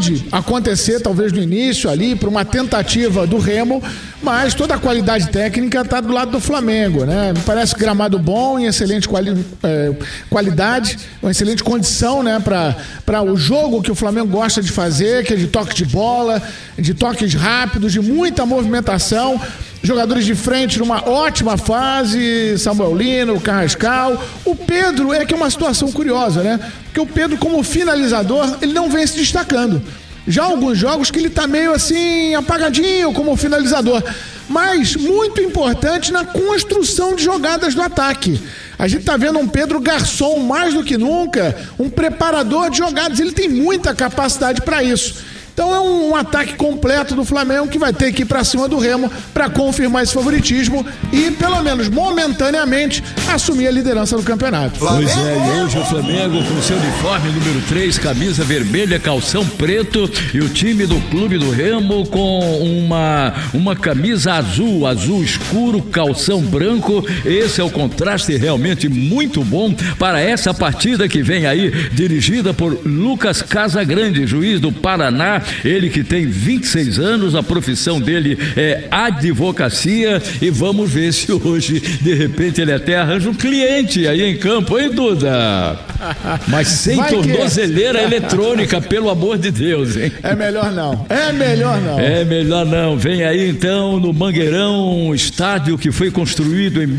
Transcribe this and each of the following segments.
pode acontecer, talvez no início ali, por uma tentativa do Remo, mas toda a qualidade técnica está do lado do Flamengo, né? Me parece gramado bom, em excelente qualidade, uma excelente condição, né, para o jogo que o Flamengo gosta de fazer, que é de toque de bola, de toques rápidos, de muita movimentação. Jogadores de frente numa ótima fase, Samuel Lino, Carrascal. O Pedro é que é uma situação curiosa, né? Porque o Pedro, como finalizador, ele não vem se destacando. Já há alguns jogos que ele tá meio assim, apagadinho como finalizador, mas muito importante na construção de jogadas do ataque. A gente tá vendo um Pedro garçom mais do que nunca, um preparador de jogadas. Ele tem muita capacidade para isso. Então é um ataque completo do Flamengo que vai ter que ir para cima do Remo para confirmar esse favoritismo e, pelo menos momentaneamente, assumir a liderança do campeonato. Pois é, e hoje o Flamengo com seu uniforme número 3, camisa vermelha, calção preto, e o time do Clube do Remo com uma camisa azul escuro, calção branco. Esse é o contraste realmente muito bom para essa partida que vem aí, dirigida por Lucas Casagrande, juiz do Paraná. Ele que tem 26 anos, a profissão dele é advocacia, e vamos ver se hoje, de repente, ele até arranja um cliente aí em campo, hein, Duda? Mas sem tornozeleira eletrônica, pelo amor de Deus, hein? É melhor não. É melhor não. É melhor não. Vem aí então no Mangueirão, um estádio que foi construído em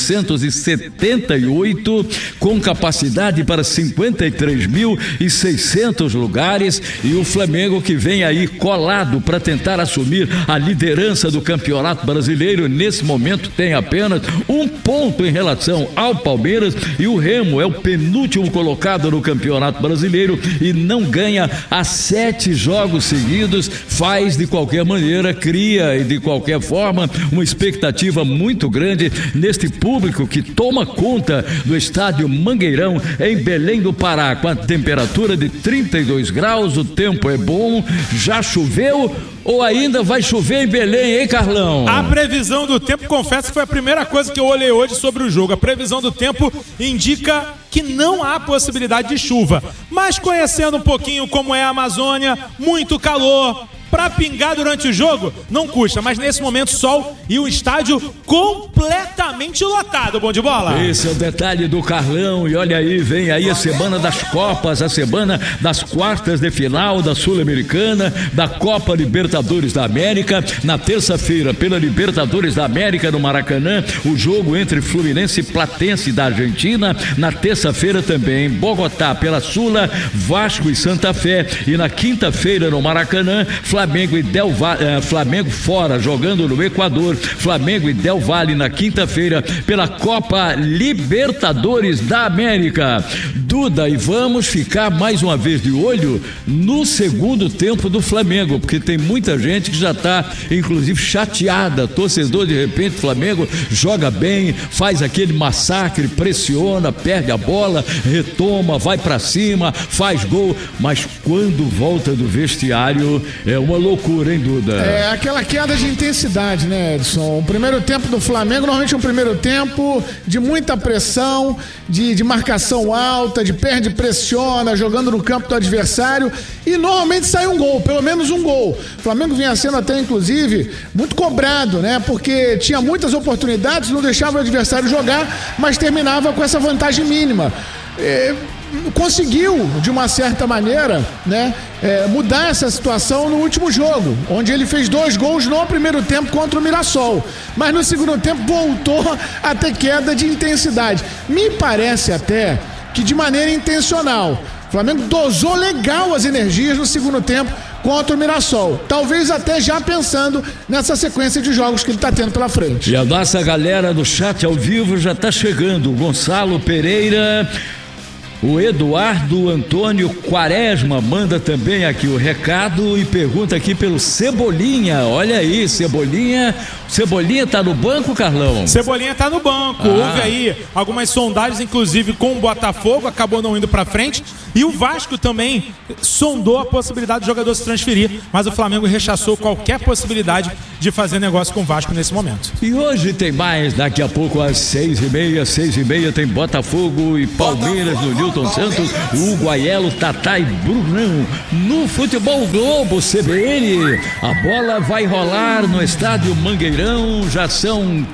1978, com capacidade para 53.600 lugares, e o Flamengo que vem aí colado para tentar assumir a liderança do Campeonato Brasileiro. Nesse momento tem apenas um ponto em relação ao Palmeiras, e o Remo é o penúltimo colocado no Campeonato Brasileiro e não ganha há 7 jogos seguidos. Faz de qualquer maneira, cria e de qualquer forma uma expectativa muito grande neste público que toma conta do estádio Mangueirão em Belém do Pará, com a temperatura de 32 graus, o tempo é bom. Já choveu ou ainda vai chover em Belém, hein, Carlão? A previsão do tempo, confesso que foi a primeira coisa que eu olhei hoje sobre o jogo. A previsão do tempo indica que não há possibilidade de chuva, mas conhecendo um pouquinho como é a Amazônia, muito calor, para pingar durante o jogo não custa, mas nesse momento sol e o estádio completamente lotado. Bom de bola? Esse é o detalhe do Carlão. E olha aí, vem aí a semana das Copas, a semana das quartas de final da Sul-Americana, da Copa Libertadores da América. Na terça-feira, pela Libertadores da América no Maracanã, o jogo entre Fluminense e Platense da Argentina. Na terça-feira também em Bogotá, pela Sula, Vasco e Santa Fé. E na quinta-feira no Maracanã, Flamengo e Del Valle, Flamengo fora, jogando no Equador. Flamengo e Del Valle na quinta-feira pela Copa Libertadores da América. Duda, e vamos ficar mais uma vez de olho no segundo tempo do Flamengo, porque tem muita gente que já está, inclusive, chateada. Torcedor, de repente, Flamengo joga bem, faz aquele massacre, pressiona, perde a bola, retoma, vai para cima, faz gol, mas quando volta do vestiário é uma loucura, hein, Duda? É aquela queda de intensidade, né, Edson? O primeiro tempo do Flamengo, normalmente é um primeiro tempo de muita pressão, de marcação alta, de perde, pressiona, jogando no campo do adversário, e normalmente sai um gol, pelo menos um gol. O Flamengo vinha sendo até, inclusive, muito cobrado, né? Porque tinha muitas oportunidades, não deixava o adversário jogar, mas terminava com essa vantagem mínima. Conseguiu, de uma certa maneira, né, mudar essa situação no último jogo, onde ele fez 2 gols no primeiro tempo contra o Mirassol, mas no segundo tempo voltou a ter queda de intensidade. Me parece até que de maneira intencional. O Flamengo dosou legal as energias no segundo tempo contra o Mirassol, talvez até já pensando nessa sequência de jogos que ele está tendo pela frente. E a nossa galera do chat ao vivo já está chegando. O Gonçalo Pereira, o Eduardo Antônio Quaresma manda também aqui o recado e pergunta aqui pelo Cebolinha. Olha aí, Cebolinha tá no banco, Carlão? Cebolinha tá no banco. Houve aí algumas sondagens, inclusive com o Botafogo, acabou não indo pra frente. E o Vasco também sondou a possibilidade do jogador se transferir, mas o Flamengo rechaçou qualquer possibilidade de fazer negócio com o Vasco nesse momento. E hoje tem mais, daqui a pouco às 6h30 tem Botafogo e Palmeiras no Newton Santos, Hugo Aiello, Tatá e Brunão. No Futebol Globo CBN, a bola vai rolar no estádio Mangueirão, já são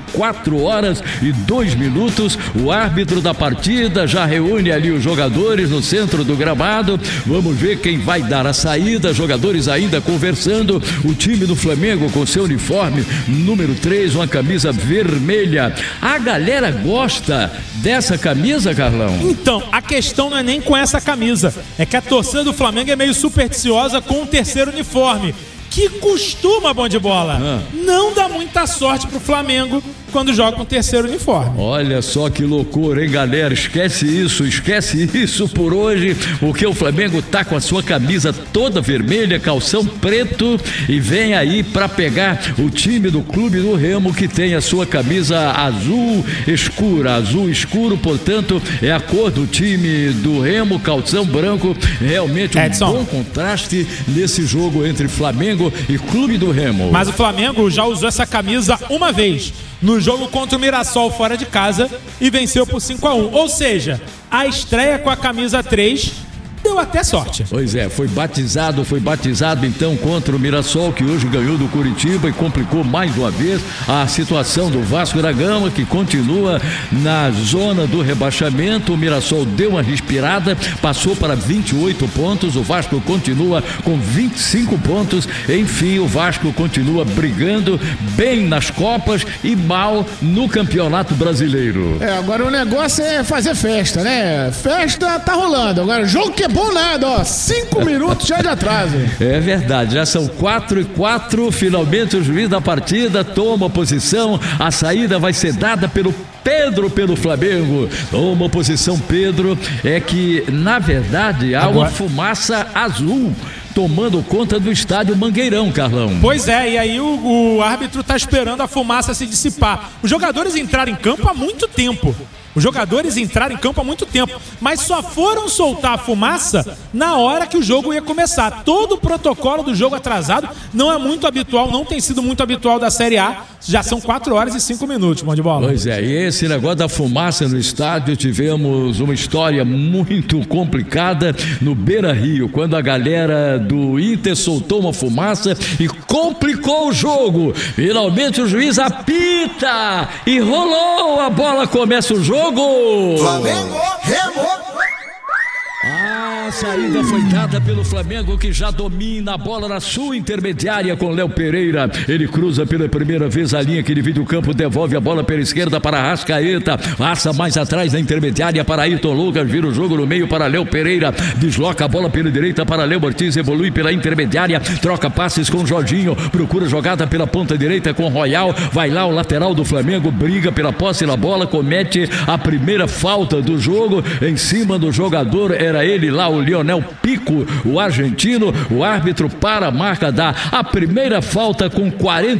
4h02. O árbitro da partida já reúne ali os jogadores no centro do gramado. Vamos ver quem vai dar a saída, jogadores ainda conversando. O time do Flamengo com seu uniforme número 3, uma camisa vermelha. A galera gosta dessa camisa, Carlão? Então, a questão não é nem com essa camisa, é que a torcida do Flamengo é meio supersticiosa com o terceiro uniforme, que costuma, bom de bola, não dá muita sorte pro Flamengo quando joga com o terceiro uniforme. Olha só que loucura, hein, galera? Esquece isso por hoje, porque o Flamengo tá com a sua camisa toda vermelha, calção preto, e vem aí para pegar o time do Clube do Remo, que tem a sua camisa azul escuro, portanto, é a cor do time do Remo, calção branco. Realmente um bom contraste nesse jogo entre Flamengo e Clube do Remo. Mas o Flamengo já usou essa camisa uma vez, no jogo contra o Mirassol fora de casa, e venceu por 5-1. Ou seja, a estreia com a camisa 3 deu até sorte. Pois é, foi batizado então contra o Mirassol, que hoje ganhou do Curitiba e complicou mais uma vez a situação do Vasco da Gama, que continua na zona do rebaixamento. O Mirassol deu uma respirada, passou para 28 pontos, o Vasco continua com 25 pontos, enfim, o Vasco continua brigando bem nas Copas e mal no Campeonato Brasileiro. Agora o negócio é fazer festa, né? Festa tá rolando, agora jogo que é bom nada, ó, 5 minutos já de atraso. É verdade, já são 4h04, finalmente o juiz da partida toma posição, a saída vai ser dada pelo Pedro pelo Flamengo. Toma posição Pedro, é que na verdade há uma fumaça azul tomando conta do estádio Mangueirão, Carlão. Pois é, e aí o árbitro tá esperando a fumaça se dissipar. Os jogadores entraram em campo há muito tempo. Mas só foram soltar a fumaça na hora que o jogo ia começar. Todo o protocolo do jogo atrasado não é muito habitual, não tem sido muito habitual da Série A. Já são 4h05, mão de bola. Pois é, e esse negócio da fumaça no estádio, tivemos uma história muito complicada no Beira-Rio, quando a galera do Inter soltou uma fumaça e complicou o jogo. Finalmente o juiz apita e rolou, a bola, começa o jogo. Flamengo, Remo. A saída foi dada pelo Flamengo, que já domina a bola na sua intermediária com Léo Pereira. Ele cruza pela primeira vez a linha que divide o campo, devolve a bola pela esquerda para Arrascaeta, passa mais atrás da intermediária para Ayrton Lucas, vira o jogo no meio para Léo Pereira, desloca a bola pela direita para Léo Ortiz, evolui pela intermediária, troca passes com Jorginho, procura jogada pela ponta direita com Royal, vai lá o lateral do Flamengo, briga pela posse da bola, comete a primeira falta do jogo em cima do jogador, era ele lá, o Lionel Pico, o argentino. O árbitro para a marca, dá a primeira falta com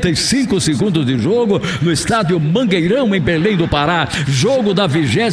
45 segundos de jogo no estádio Mangueirão, em Belém do Pará, jogo da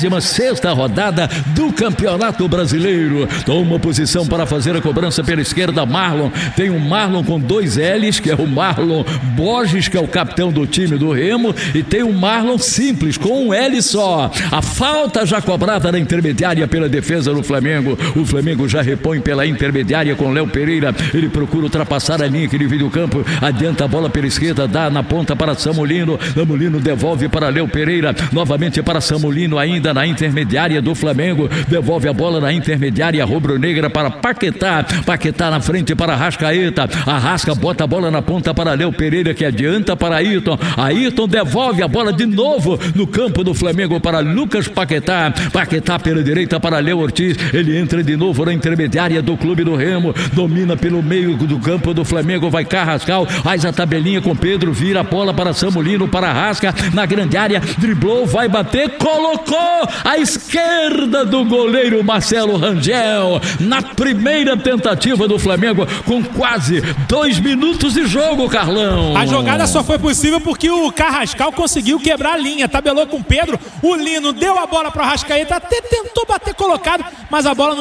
26ª rodada do Campeonato Brasileiro. Toma posição para fazer a cobrança pela esquerda Marlon, tem um Marlon com 2 L's, que é o Marlon Borges, que é o capitão do time do Remo, e tem um Marlon simples com um L só. A falta já cobrada na intermediária pela defesa do Flamengo. O Flamengo já repõe pela intermediária com Léo Pereira, ele procura ultrapassar a linha que divide o campo, adianta a bola pela esquerda, dá na ponta para Samulino, Samulino devolve para Léo Pereira, novamente para Samulino, ainda na intermediária do Flamengo, devolve a bola na intermediária rubro-negra para Paquetá, Paquetá na frente para Arrascaeta, Arrasca bota a bola na ponta para Léo Pereira, que adianta para Ayrton, Ayrton devolve a bola de novo no campo do Flamengo para Lucas Paquetá, Paquetá pela direita para Léo Ortiz, ele entra de novo na intermediária do Clube do Remo, domina pelo meio do campo do Flamengo, vai Carrascal, faz a tabelinha com Pedro, vira a bola para Samulino, para Arrasca, na grande área, driblou, vai bater, colocou à esquerda do goleiro Marcelo Rangel, na primeira tentativa do Flamengo, com quase 2 minutos de jogo, Carlão. A jogada só foi possível porque o Carrascal conseguiu quebrar a linha, tabelou com Pedro, o Lino deu a bola para o Arrascaeta, até tentou bater colocado, mas a bola não fez a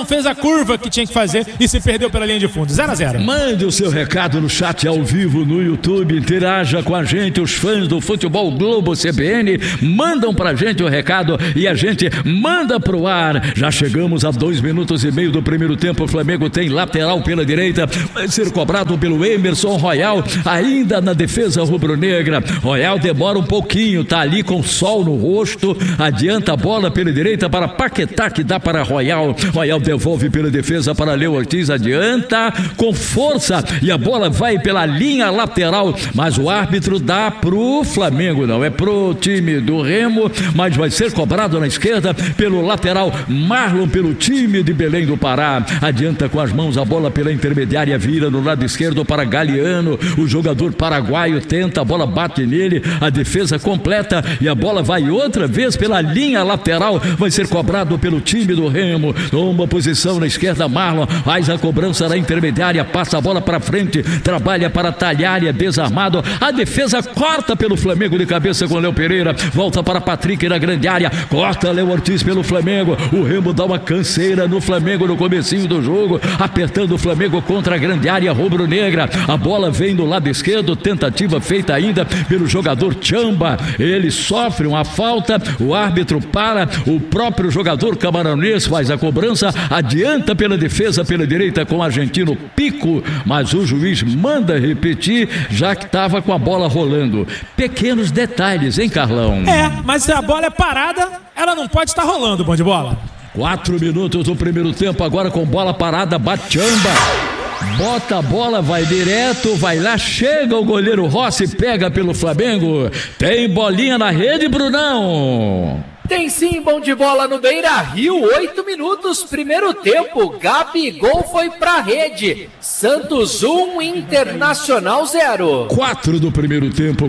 curva que tinha que fazer e se perdeu pela linha de fundo. 0-0. Mande o seu recado no chat ao vivo no YouTube, interaja com a gente, os fãs do Futebol Globo CBN mandam pra gente o recado e a gente manda pro ar. Já chegamos a 2 minutos e meio do primeiro tempo, o Flamengo tem lateral pela direita, vai ser cobrado pelo Emerson Royal, ainda na defesa rubro-negra. Royal demora um pouquinho, tá ali com sol no rosto, adianta a bola pela direita para Paquetá, que dá para Royal. Royal devolve pela defesa para Léo Ortiz, adianta com força e a bola vai pela linha lateral, mas o árbitro dá pro Flamengo, não é pro time do Remo, mas vai ser cobrado na esquerda pelo lateral Marlon, pelo time de Belém do Pará. Adianta com as mãos a bola pela intermediária, vira no lado esquerdo para Galeano, o jogador paraguaio tenta, a bola bate nele, a defesa completa e a bola vai outra vez pela linha lateral, vai ser cobrado pelo time do Remo. Toma posição na esquerda Marlon, faz a cobrança na intermediária, passa a bola para frente, trabalha para Talhari, é desarmado, a defesa corta pelo Flamengo de cabeça com Léo Pereira, volta para Patrick na grande área, corta Léo Ortiz pelo Flamengo. O Remo dá uma canseira no Flamengo no comecinho do jogo, apertando o Flamengo contra a grande área rubro-negra. A bola vem do lado esquerdo, tentativa feita ainda pelo jogador Chamba, ele sofre uma falta, o árbitro para, o próprio jogador camaronês faz a cobrança, adianta pela defesa pela direita com o argentino Pico, mas o juiz manda repetir, já que estava com a bola rolando. Pequenos detalhes, hein, Carlão? Mas se a bola é parada, ela não pode estar rolando, bom de bola. 4 minutos do primeiro tempo, agora com bola parada, bate Chamba, bota a bola, vai direto, vai lá, chega o goleiro Rossi, pega pelo Flamengo, tem bolinha na rede, Brunão. Tem sim, bom de bola no Beira-Rio, 8 minutos, primeiro tempo, Gabigol foi pra rede, Santos 1, Internacional 0. 4 do primeiro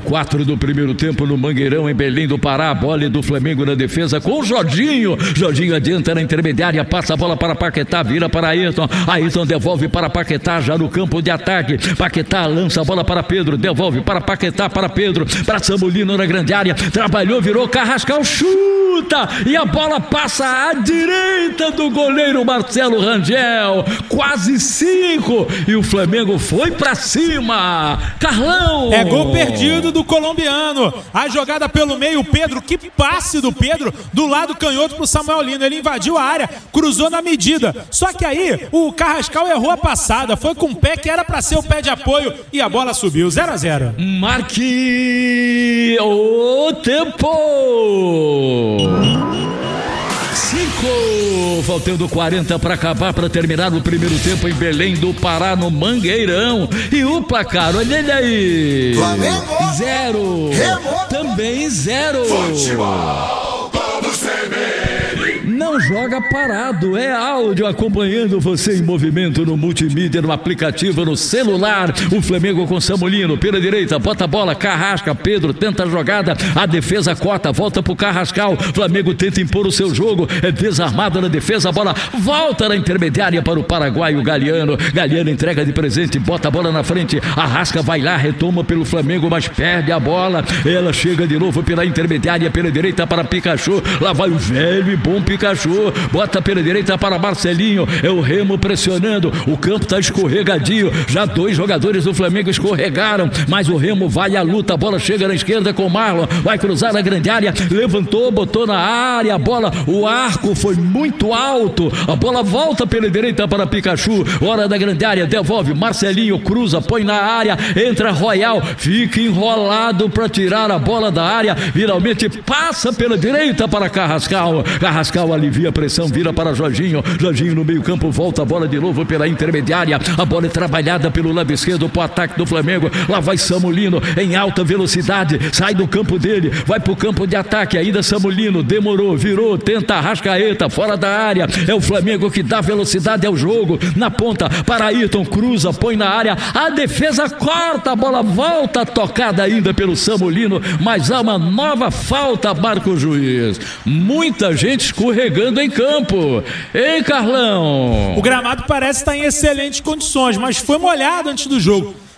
tempo no Mangueirão, em Belém do Pará, a bola do Flamengo na defesa com o Jorginho adianta na intermediária, passa a bola para Paquetá, vira para Ayrton devolve para Paquetá, já no campo de ataque, Paquetá lança a bola para Pedro, devolve para Paquetá, para Pedro, para Samulino na grande área, trabalhou, virou, Carrascal, chuta, e a bola passa à direita do goleiro Marcelo Rangel, quase 5, e o Flamengo foi pra cima. Carlão! É gol perdido do colombiano, a jogada pelo meio, o Pedro, que passe do Pedro, do lado canhoto pro Samuel Lino, ele invadiu a área, cruzou na medida, só que aí o Carrascal errou a passada, foi com o pé que era pra ser o pé de apoio e a bola subiu, 0-0. Marque o tempo! 5, faltando 40 para acabar, para terminar o primeiro tempo em Belém do Pará, no Mangueirão. E o placar, olha ele aí: Flamengo 0, também 0. Futebol Globo CBN. Não joga parado, é áudio acompanhando você em movimento no multimídia, no aplicativo, no celular. O Flamengo com Samulino pela direita, bota a bola, Carrasca, Pedro tenta a jogada, a defesa corta, volta pro Carrascal, Flamengo tenta impor o seu jogo, é desarmado na defesa, a bola volta na intermediária para o paraguaio Galeano entrega de presente, bota a bola na frente, Arrasca vai lá, retoma pelo Flamengo, mas perde a bola, ela chega de novo pela intermediária, pela direita para Pikachu, lá vai o velho e bom Pikachu, bota pela direita para Marcelinho, é o Remo pressionando, o campo está escorregadio, já 2 jogadores do Flamengo escorregaram, mas o Remo vai à luta, a bola chega na esquerda com o Marlon, vai cruzar na grande área, levantou, botou na área, a bola, o arco foi muito alto, a bola volta pela direita para Pikachu, hora da grande área, devolve, Marcelinho cruza, põe na área, entra Royal, fica enrolado para tirar a bola da área, finalmente passa pela direita para Carrascal alivia a pressão, vira para Jorginho no meio campo, volta a bola de novo pela intermediária, a bola é trabalhada pelo lado esquerdo para o ataque do Flamengo, lá vai Samulino em alta velocidade, sai do campo dele, vai pro campo de ataque, ainda Samulino, demorou, virou, tenta Arrascaeta, fora da área, é o Flamengo que dá velocidade ao jogo, na ponta, para Ayrton, cruza, põe na área, a defesa corta, a bola volta, tocada ainda pelo Samulino, mas há uma nova falta, marca o juiz. Muita gente escorregando em campo, hein, Carlão? O gramado parece estar em excelentes condições, mas foi molhado antes do jogo.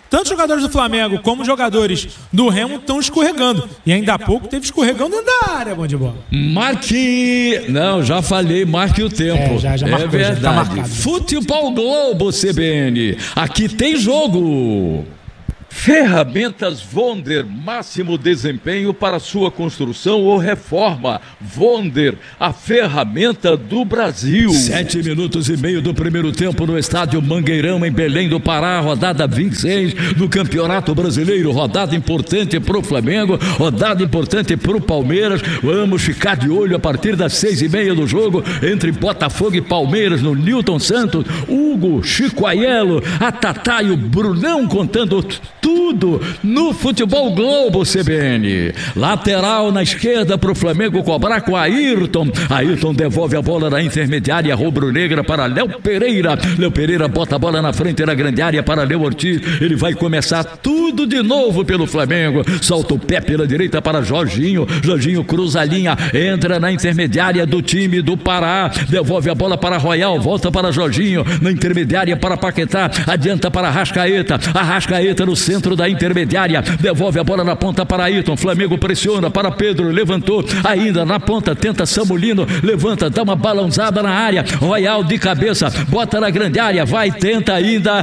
tanto jogadores do Flamengo como jogadores do Remo estão escorregando. E ainda há pouco teve escorregando dentro da área, bom de bola. Marque... Não, já falei, marque o tempo. Já marcou, verdade. Já tá marcado. Futebol Globo CBN. Aqui tem jogo. Ferramentas Vonder, máximo desempenho para sua construção ou reforma. Vonder, a ferramenta do Brasil. 7 minutos e meio do primeiro tempo no estádio Mangueirão, em Belém do Pará, rodada 26 do Campeonato Brasileiro, rodada importante pro Flamengo, rodada importante pro Palmeiras. Vamos ficar de olho a partir das 6:30 do jogo, entre Botafogo e Palmeiras, no Newton Santos. Hugo, Chico Aiello, a Tatá e o Brunão contando tudo no Futebol Globo CBN. Lateral na esquerda para o Flamengo cobrar com Ayrton. Ayrton devolve a bola na intermediária rubro-negra para Léo Pereira. Léo Pereira bota a bola na frente da grande área para Léo Ortiz. Ele vai começar tudo de novo pelo Flamengo. Solta o pé pela direita para Jorginho. Jorginho cruza a linha, entra na intermediária do time do Pará. Devolve a bola para Royal, volta para Jorginho. Na intermediária para Paquetá. Adianta para Arrascaeta. Arrascaeta no centro da intermediária, devolve a bola na ponta para Ayrton. Flamengo pressiona para Pedro, levantou ainda na ponta, tenta Samulino, levanta, dá uma balãozada na área. Royal de cabeça, bota na grande área, vai, tenta ainda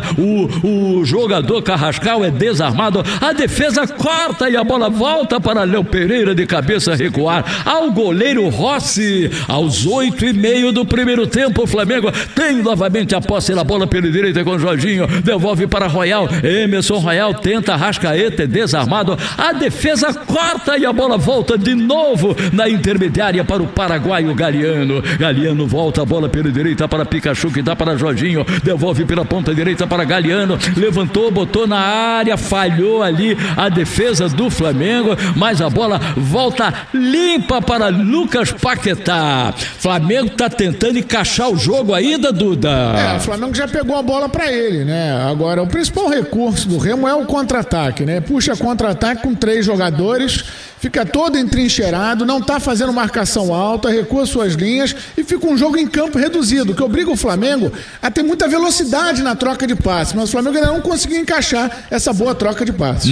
o jogador Carrascal, é desarmado, a defesa corta e a bola volta para Léo Pereira de cabeça recuar ao goleiro Rossi. Aos 8:30 do primeiro tempo, o Flamengo tem novamente a posse da bola pela direita com Jorginho, devolve para Royal. Emerson Royal tenta Arrascaeta, é desarmado, a defesa corta e a bola volta de novo na intermediária para o paraguaio Galeano. Galeano volta a bola pela direita para Pikachu, que dá para Jorginho, devolve pela ponta direita para Galeano, levantou, botou na área, falhou ali a defesa do Flamengo, mas a bola volta limpa para Lucas Paquetá. Flamengo tá tentando encaixar o jogo ainda, Duda? O Flamengo já pegou a bola para ele, né? Agora, o principal recurso do Remo é o contra-ataque, né? Puxa contra-ataque com 3 jogadores, fica todo entrincheirado, não tá fazendo marcação alta, recua suas linhas e fica um jogo em campo reduzido, que obriga o Flamengo a ter muita velocidade na troca de passes, mas o Flamengo ainda não conseguiu encaixar essa boa troca de passes.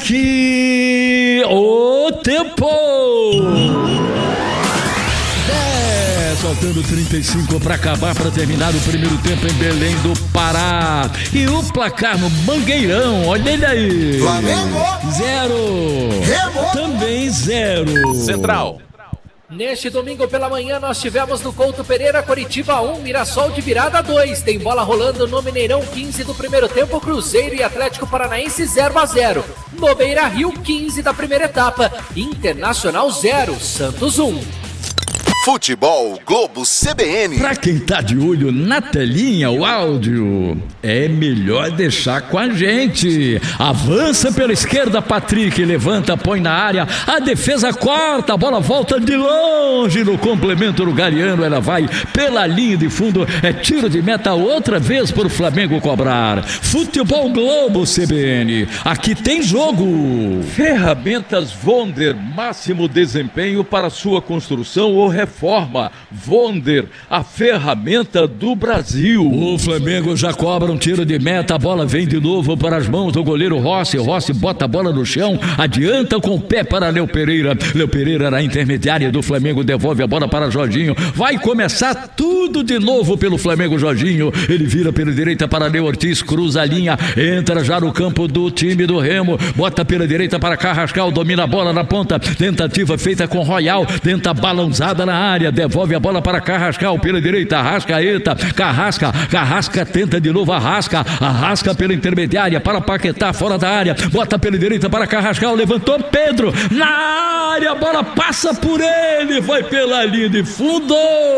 Marque o tempo! Faltando 35 para acabar, para terminar o primeiro tempo em Belém do Pará. E o placar no Mangueirão, olha ele aí. Flamengo 0. Remo também 0. Central. Neste domingo pela manhã nós tivemos no Couto Pereira Coritiba 1, Mirassol de virada 2. Tem bola rolando no Mineirão, 15 do primeiro tempo, Cruzeiro e Atlético Paranaense 0-0. No Beira Rio, 15 da primeira etapa, Internacional 0, Santos 1. Futebol Globo CBN. Pra quem tá de olho na telinha, o áudio, é melhor deixar com a gente. Avança pela esquerda, Patrick, levanta, põe na área, a defesa corta, a bola volta de longe no complemento do Galeano, ela vai pela linha de fundo, é tiro de meta outra vez pro Flamengo cobrar. Futebol Globo CBN, aqui tem jogo. Ferramentas Vonder, máximo desempenho para sua construção ou reforma. Vonder, a ferramenta do Brasil. O Flamengo já cobra um tiro de meta, a bola vem de novo para as mãos do goleiro Rossi. Rossi bota a bola no chão, adianta com o pé para Léo Pereira. Léo Pereira na intermediária do Flamengo, devolve a bola para Jorginho. Vai começar tudo de novo pelo Flamengo, Jorginho. Ele vira pela direita para Léo Ortiz, cruza a linha, entra já no campo do time do Remo, bota pela direita para Carrascal, domina a bola na ponta, tentativa feita com Royal, tenta balãozada na área, devolve a bola para Carrascal pela direita, Arrascaeta, Carrasca tenta de novo, Arrasca pela intermediária para Paquetá, fora da área, bota pela direita para Carrascal, levantou Pedro, na área, a bola passa por ele, vai pela linha de fundo.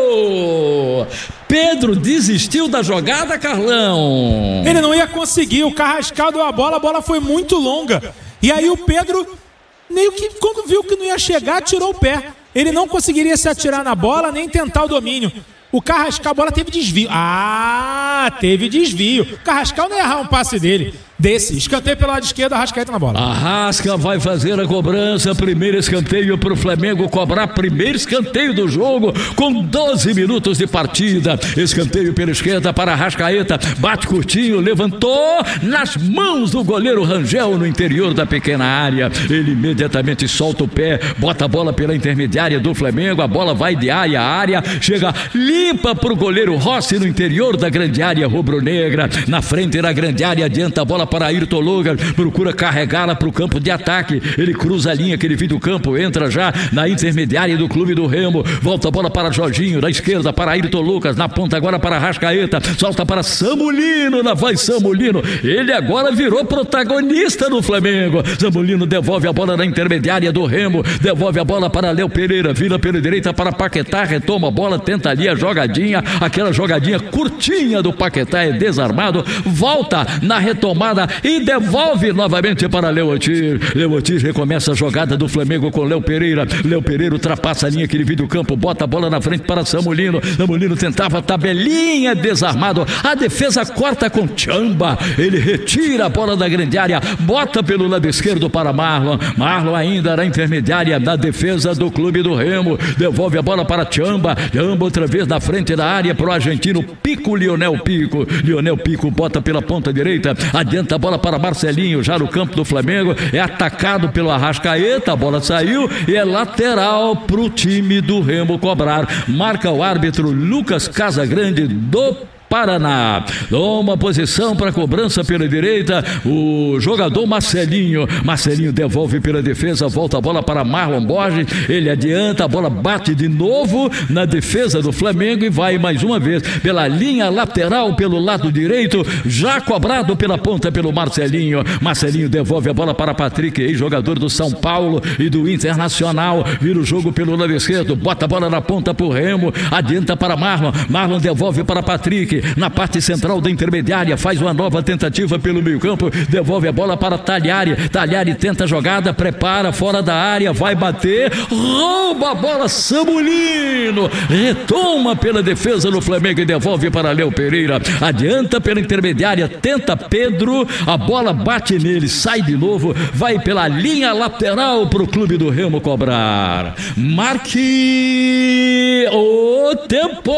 Pedro desistiu da jogada, Carlão. Ele não ia conseguir, o Carrascal deu a bola foi muito longa, e aí o Pedro meio que, quando viu que não ia chegar, tirou o pé. Ele não conseguiria se atirar na bola, nem tentar o domínio. O Carrascal, a bola teve desvio. Teve desvio. O Carrascal não ia errar um passe dele. desse. Escanteio pelo lado esquerdo, Arrascaeta na bola. Arrasca vai fazer a cobrança, primeiro escanteio para o Flamengo cobrar, primeiro escanteio do jogo, com 12 minutos de partida. Escanteio pela esquerda para Arrascaeta, bate curtinho, levantou nas mãos do goleiro Rangel no interior da pequena área. Ele imediatamente solta o pé, bota a bola pela intermediária do Flamengo, a bola vai de área a área, chega limpa para o goleiro Rossi no interior da grande área rubro-negra. Na frente da grande área, adianta a bola para Ayrton Lucas, procura carregá-la para o campo de ataque, ele cruza a linha que ele vive do campo, entra já na intermediária do Clube do Remo, volta a bola para Jorginho, da esquerda para Ayrton Lucas, na ponta agora para Arrascaeta, solta para Samulino, lá vai Samulino, ele agora virou protagonista no Flamengo. Samulino devolve a bola na intermediária do Remo, devolve a bola para Léo Pereira, vira pela direita para Paquetá, retoma a bola, tenta ali a jogadinha, aquela jogadinha curtinha do Paquetá, é desarmado, volta na retomada e devolve novamente para Léo Ortiz. Léo Ortiz recomeça a jogada do Flamengo com Léo Pereira. Léo Pereira ultrapassa a linha que ele vive do campo, bota a bola na frente para Samulino. Samulino tentava a tabelinha, desarmado. A defesa corta com Chamba. Ele retira a bola da grande área, bota pelo lado esquerdo para Marlon. Marlon ainda na intermediária da defesa do Clube do Remo. Devolve a bola para Chamba. Chamba outra vez na frente da área para o argentino Pico, Lionel Pico. Lionel Pico bota pela ponta direita, adianta a bola para Marcelinho, já no campo do Flamengo, é atacado pelo Arrascaeta, a bola saiu e é lateral para o time do Remo cobrar. Marca o árbitro Lucas Casagrande do Paraná. Toma posição para cobrança pela direita o jogador Marcelinho. Marcelinho devolve pela defesa, volta a bola para Marlon Borges, ele adianta, a bola bate de novo na defesa do Flamengo e vai mais uma vez pela linha lateral pelo lado direito, já cobrado pela ponta pelo Marcelinho. Marcelinho devolve a bola para Patrick, ex-jogador do São Paulo e do Internacional, vira o jogo pelo lado esquerdo, bota a bola na ponta pro Remo, adianta para Marlon, Marlon devolve para Patrick, na parte central da intermediária, faz uma nova tentativa pelo meio campo, devolve a bola para Talhari, Talhari tenta a jogada, prepara fora da área, vai bater, rouba a bola Samulino, retoma pela defesa do Flamengo e devolve para Léo Pereira, adianta pela intermediária, tenta Pedro, a bola bate nele, sai de novo, vai pela linha lateral para o Clube do Remo cobrar. Marque o tempo.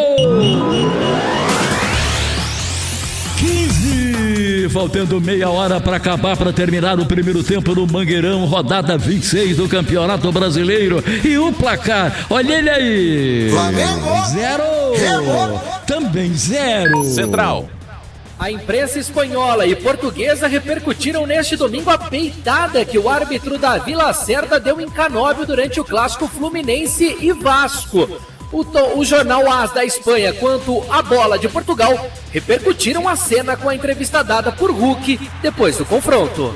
15, faltando meia hora para acabar, para terminar o primeiro tempo no Mangueirão, rodada 26 do Campeonato Brasileiro. E o placar, olha ele aí. Flamengo 0, também 0. Central. A imprensa espanhola e portuguesa repercutiram neste domingo a peitada que o árbitro Davi Lacerda deu em Canóbio durante o clássico Fluminense e Vasco. O jornal AS da Espanha quanto a Bola de Portugal repercutiram a cena com a entrevista dada por Hulk depois do confronto.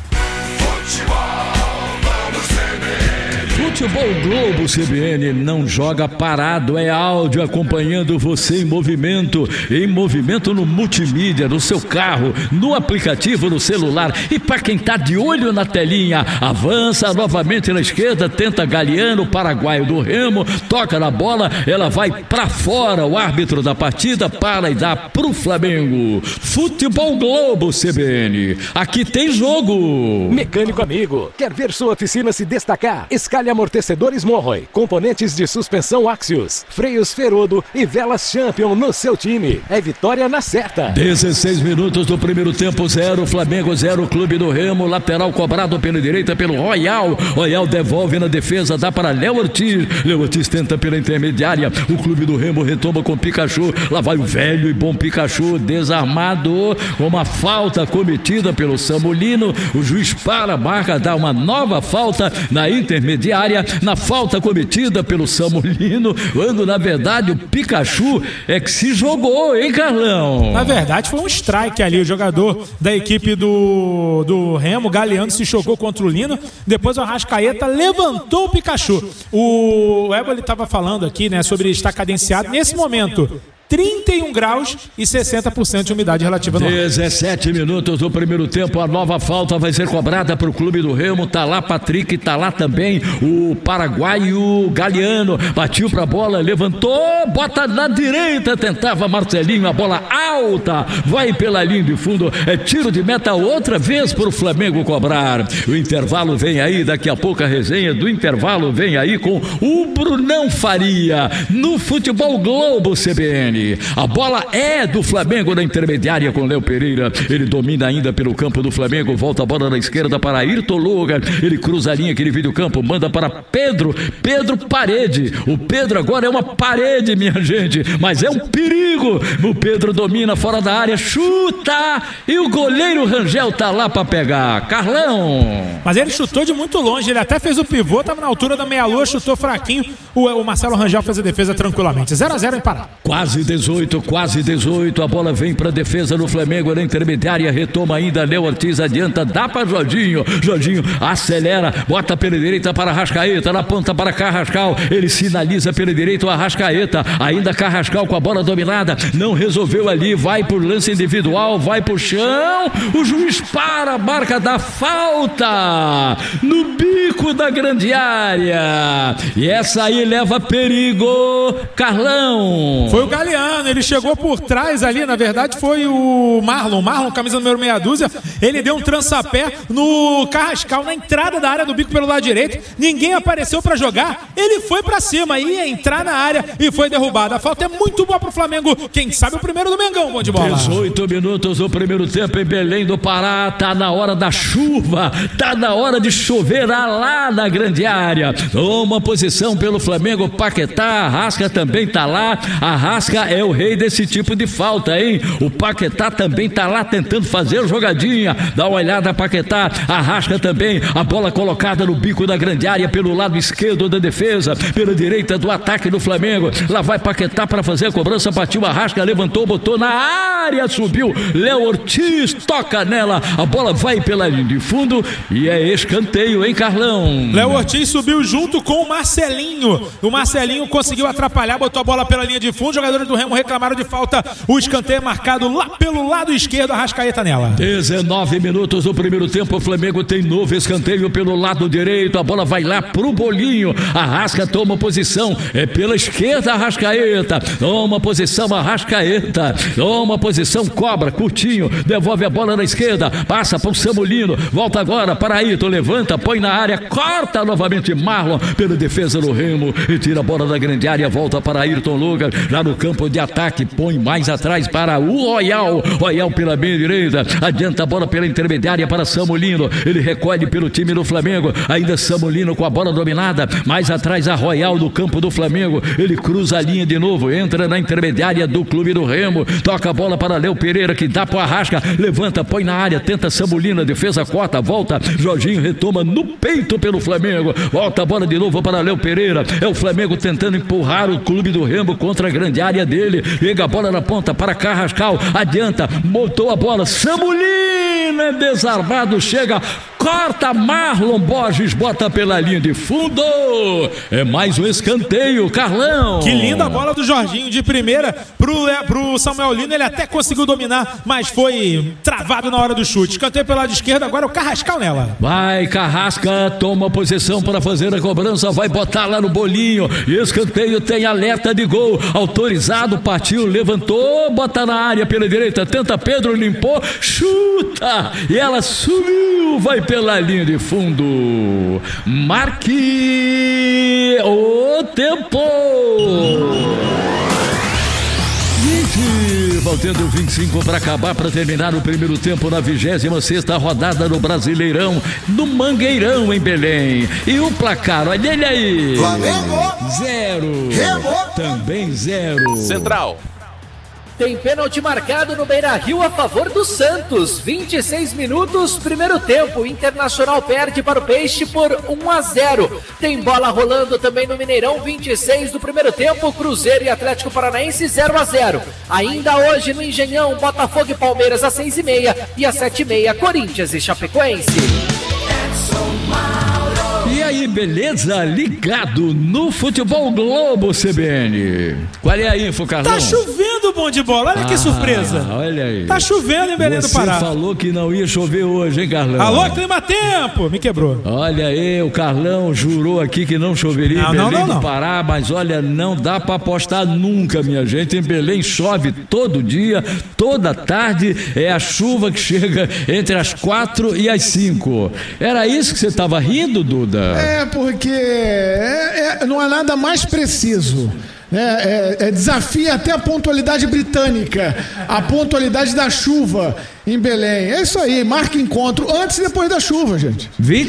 Futebol Globo CBN não joga parado, é áudio acompanhando você em movimento no multimídia, no seu carro, no aplicativo, no celular. E para quem tá de olho na telinha, avança novamente na esquerda, tenta Galeano, paraguaio do Remo, toca na bola, ela vai para fora, o árbitro da partida para e dá pro Flamengo. Futebol Globo CBN, aqui tem jogo. Mecânico amigo, quer ver sua oficina se destacar? Escalhe amortecedores Monroy, componentes de suspensão Axios, freios Ferodo e velas Champion no seu time. É vitória na certa. 16 minutos do primeiro tempo, 0, Flamengo 0, Clube do Remo, lateral cobrado pela direita pelo Royal. Royal devolve na defesa, dá para Léo Ortiz. Léo Ortiz tenta pela intermediária, o Clube do Remo retoma com Pikachu. Lá vai o velho e bom Pikachu, desarmado, uma falta cometida pelo Samulino. O juiz para a marca, dá uma nova falta na intermediária, na falta cometida pelo Samulino, quando na verdade o Pikachu é que se jogou, hein, Carlão? Na verdade foi um strike ali, o jogador da equipe do Remo, Galeano, se jogou contra o Lino, depois o Arrascaeta levantou o Pikachu. O Éboli estava falando aqui, né, sobre estar cadenciado. Nesse momento 31 graus e 60% de umidade relativa no ar. 17 minutos do primeiro tempo, a nova falta vai ser cobrada para o Clube do Remo. Tá lá Patrick, tá lá também o paraguaio Galeano. Batiu pra bola, levantou, bota na direita, tentava Marcelinho, a bola alta, vai pela linha de fundo, é tiro de meta outra vez para o Flamengo cobrar. O intervalo vem aí, daqui a pouco a resenha do intervalo vem aí com o Brunão Faria no Futebol Globo CBN. A bola é do Flamengo na intermediária com Léo Pereira. Ele domina ainda pelo campo do Flamengo. Volta a bola na esquerda para Ayrton Lucas. Ele cruza a linha que divide o campo. Manda para Pedro. Pedro parede. O Pedro agora é uma parede, minha gente. Mas é um perigo. O Pedro domina fora da área. Chuta. E o goleiro Rangel tá lá para pegar. Carlão. Mas ele chutou de muito longe. Ele até fez o pivô. Tava na altura da meia-lua. Chutou fraquinho. O Marcelo Rangel fez a defesa tranquilamente. 0-0 em Pará. Quase 18, a bola vem para a defesa do Flamengo na intermediária, retoma ainda, Léo Ortiz adianta, dá para Jorginho acelera, bota pela direita para Arrascaeta, na ponta para Carrascal, ele sinaliza pela direita o Arrascaeta, ainda Carrascal com a bola dominada, não resolveu ali, vai por lance individual, vai pro chão, o juiz para, marca da falta no bico da grande área, e essa aí leva perigo, Carlão. Foi o Galeano, ele chegou por trás ali, na verdade foi o Marlon, camisa número meia dúzia, ele deu um trançapé no Carrascal, na entrada da área do bico pelo lado direito, ninguém apareceu pra jogar, ele foi pra cima, ia entrar na área e foi derrubado. A falta é muito boa pro Flamengo, quem sabe o primeiro do Mengão, bom de bola. 18 minutos do primeiro tempo em Belém do Pará, tá na hora da chuva, tá na hora de chover lá na grande área. Uma posição pelo Flamengo, Paquetá, Arrasca também tá lá, Arrasca é o rei desse tipo de falta, hein? O Paquetá também tá lá tentando fazer jogadinha. Dá uma olhada, Paquetá. Arrasca também. A bola colocada no bico da grande área pelo lado esquerdo da defesa, pela direita do ataque do Flamengo. Lá vai Paquetá para fazer a cobrança. Partiu Arrasca, levantou, botou na área, subiu. Léo Ortiz toca nela. A bola vai pela linha de fundo e é escanteio, hein, Carlão? Léo Ortiz subiu junto com o Marcelinho. O Marcelinho conseguiu atrapalhar, botou a bola pela linha de fundo. Jogadores do Remo reclamaram de falta. O escanteio é marcado lá pelo lado esquerdo, Arrascaeta nela. 19 minutos do primeiro tempo, o Flamengo tem novo escanteio pelo lado direito, a bola vai lá pro Bolinho, Arrasca toma posição, é pela esquerda Arrascaeta, toma posição Arrascaeta, toma posição, cobra, curtinho, devolve a bola na esquerda, passa pro Samulino, volta agora para Ayrton, levanta, põe na área, corta novamente Marlon, pela defesa do Remo, e tira a bola da grande área, volta para Ayrton Lucas, já no campo de ataque, põe mais atrás para o Royal pela meia direita, adianta a bola pela intermediária para Samulino, ele recolhe pelo time do Flamengo, ainda Samulino com a bola dominada, mais atrás a Royal do campo do Flamengo, ele cruza a linha de novo, entra na intermediária do clube do Remo, toca a bola para Léo Pereira, que dá pro Arrasca, levanta, põe na área, tenta Samulino, a defesa corta, volta, Jorginho retoma no peito pelo Flamengo, volta a bola de novo para Léo Pereira, é o Flamengo tentando empurrar o clube do Remo contra a grande área dele, chega a bola na ponta para Carrascal, adianta, montou a bola, Samulino é desarmado, chega, corta, Marlon Borges bota pela linha de fundo, é mais um escanteio, Carlão. Que linda a bola do Jorginho de primeira pro Samuel Lino, ele até conseguiu dominar, mas foi travado na hora do chute, escanteio pelo lado esquerdo, agora o Carrascal nela. Vai Carrasca, toma posição para fazer a cobrança, vai botar lá no Bolinho, e escanteio tem alerta de gol, autorizado, partiu, levantou, bota na área pela direita, tenta Pedro, limpou, chuta, e ela subiu, vai pela linha de fundo, marque o tempo. 20, faltando 25 para acabar, para terminar o primeiro tempo na 26ª rodada do Brasileirão, no Mangueirão, em Belém. E o placar, olha ele aí. Flamengo 0. Remo Também 0. Central. Tem pênalti marcado no Beira-Rio a favor do Santos. 26 minutos, primeiro tempo. Internacional perde para o Peixe por 1-0. Tem bola rolando também no Mineirão, 26 do primeiro tempo. Cruzeiro e Atlético Paranaense 0-0. Ainda hoje no Engenhão, Botafogo e Palmeiras às 6h30 e às 7h30, Corinthians e Chapecoense. E aí, beleza? Ligado no Futebol Globo CBN. Qual é a info, Carlão? Tá chovendo chovendo, Bom de Bola. Olha que surpresa. Olha aí. Tá chovendo em Belém do Pará. Você falou que não ia chover hoje, hein, Carlão? Alô, Clima Tempo. Me quebrou. Olha aí, o Carlão jurou aqui que não choveria em Belém do Pará, mas olha, não dá pra apostar nunca, minha gente. Em Belém chove todo dia, toda tarde, é a chuva que chega entre as 4 e as 5. Era isso que você estava rindo, Duda? É, porque não há nada mais preciso. Desafia até a pontualidade britânica, a pontualidade da chuva em Belém. É isso aí, marca encontro antes e depois da chuva, gente.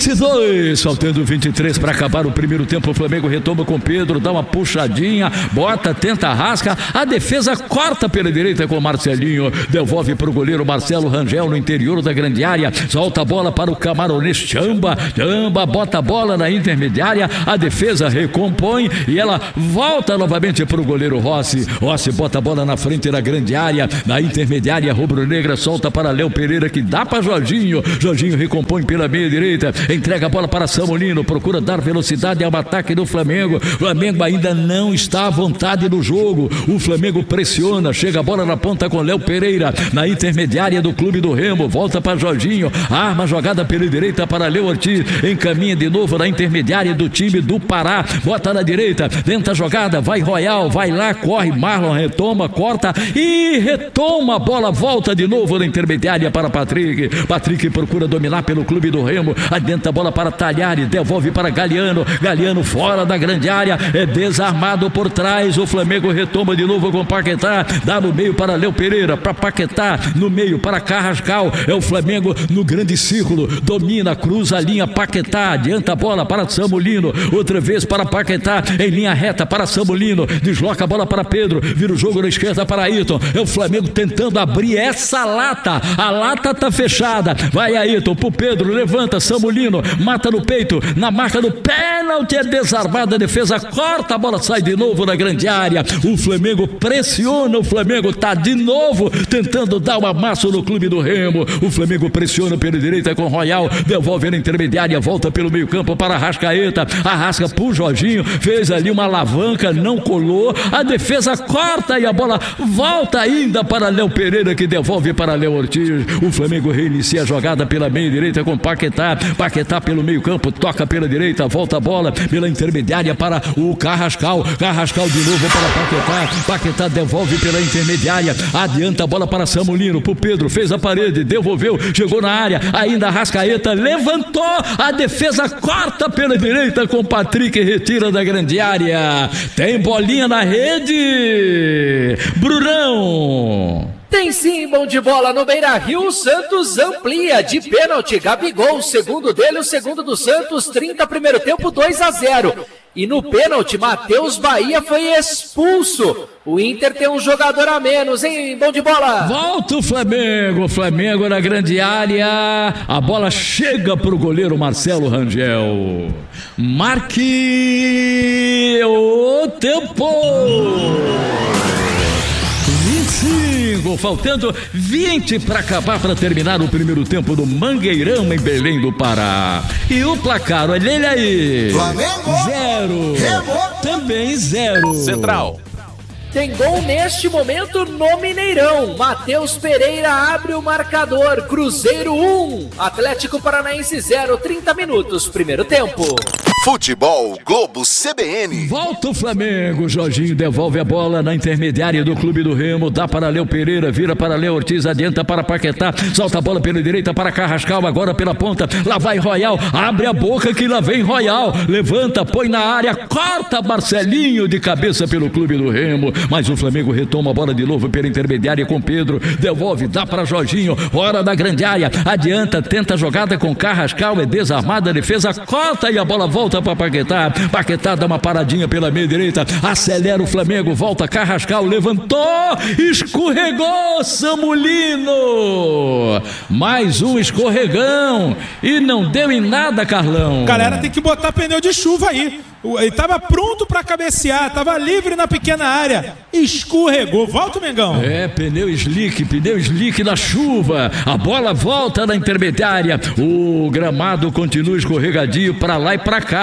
22, faltando 23 para acabar o primeiro tempo. O Flamengo retoma com Pedro, dá uma puxadinha, bota, tenta, rasca, a defesa corta pela direita com Marcelinho, devolve para o goleiro Marcelo Rangel no interior da grande área, solta a bola para o camaronês Chamba, bota a bola na intermediária, a defesa recompõe e ela volta novamente para o goleiro Rossi bota a bola na frente da grande área, na intermediária rubro-negra, solta para Léo Pereira que dá para Jorginho recompõe pela meia direita, entrega a bola para Samolino, procura dar velocidade ao ataque do Flamengo ainda não está à vontade no jogo, o Flamengo pressiona, chega a bola na ponta com Léo Pereira, na intermediária do Clube do Remo, volta para Jorginho, arma a jogada pela direita para Léo Ortiz, encaminha de novo na intermediária do time do Pará, bota na direita, tenta a jogada, vai Royal, vai lá, corre, Marlon retoma, corta e retoma a bola, volta de novo na intermediária para Patrick procura dominar pelo Clube do Remo, adianta a bola para Talhares, devolve para Galeano fora da grande área, é desarmado por trás, o Flamengo retoma de novo com Paquetá, dá no meio para Léo Pereira, para Paquetá, no meio para Carrascal, é o Flamengo no grande círculo, domina, cruza a linha, Paquetá, adianta a bola para Samolino, outra vez para Paquetá, em linha reta para Samolino, desloca a bola para Pedro, vira o jogo na esquerda para Ayrton, é o Flamengo tentando abrir essa lata, a lata tá fechada, vai Ayrton pro Pedro, levanta, Samolino, mata no peito, na marca do pênalti, é desarmada a defesa, corta, a bola sai de novo na grande área, o Flamengo pressiona, o Flamengo tá de novo tentando dar um amasso no Clube do Remo, o Flamengo pressiona pela direita com Royal, devolve na intermediária, volta pelo meio campo para Arrascaeta, arrasca pro Jorginho, fez ali uma alavanca, não colou, a defesa corta e a bola volta ainda para Léo Pereira que devolve para Léo Ortiz, o Flamengo reinicia a jogada pela meia direita com Paquetá pelo meio campo, toca pela direita, volta a bola pela intermediária para o Carrascal de novo para Paquetá devolve pela intermediária, adianta a bola para Samolino, pro Pedro, fez a parede, devolveu, chegou na área, ainda Arrascaeta, levantou, a defesa corta pela direita com Patrick, retira da grande área, tem bolinha na rede, Brunão. Tem sim, Bom de Bola no Beira-Rio, o Santos amplia de pênalti, Gabigol, o segundo dele, o segundo do Santos, 30 primeiro tempo, 2-0. E no pênalti, Matheus Bahia foi expulso. O Inter tem um jogador a menos, hein, Bom de Bola? Volta o Flamengo na grande área, a bola chega pro goleiro Marcelo Rangel. Marque o tempo! 25, faltando 20 para acabar, para terminar o primeiro tempo do Mangueirão em Belém do Pará. E o placar, olha ele aí. Flamengo 0. Também 0. Central. Tem gol neste momento no Mineirão. Matheus Pereira abre o marcador. Cruzeiro 1, Atlético Paranaense 0, 30 minutos, primeiro tempo. Futebol Globo CBN. Volta o Flamengo, Jorginho devolve a bola na intermediária do Clube do Remo, dá para Léo Pereira, vira para Léo Ortiz, adianta para Paquetá, solta a bola pela direita para Carrascal, agora pela ponta, lá vai Royal, abre a boca que lá vem Royal, levanta, põe na área, corta Marcelinho de cabeça pelo Clube do Remo, mas o Flamengo retoma a bola de novo pela intermediária com Pedro, devolve, dá para Jorginho, hora da grande área, adianta, tenta a jogada com Carrascal, é desarmada a defesa, corta e a bola volta para Paquetá dá uma paradinha pela meia direita, acelera o Flamengo, volta Carrascal, levantou, escorregou Samolino, mais um escorregão e não deu em nada, Carlão. Galera tem que botar pneu de chuva aí. Ele estava pronto para cabecear, estava livre na pequena área, escorregou. Volta o Mengão. É, pneu slick na chuva, a bola volta na intermediária, o gramado continua escorregadio para lá e para cá.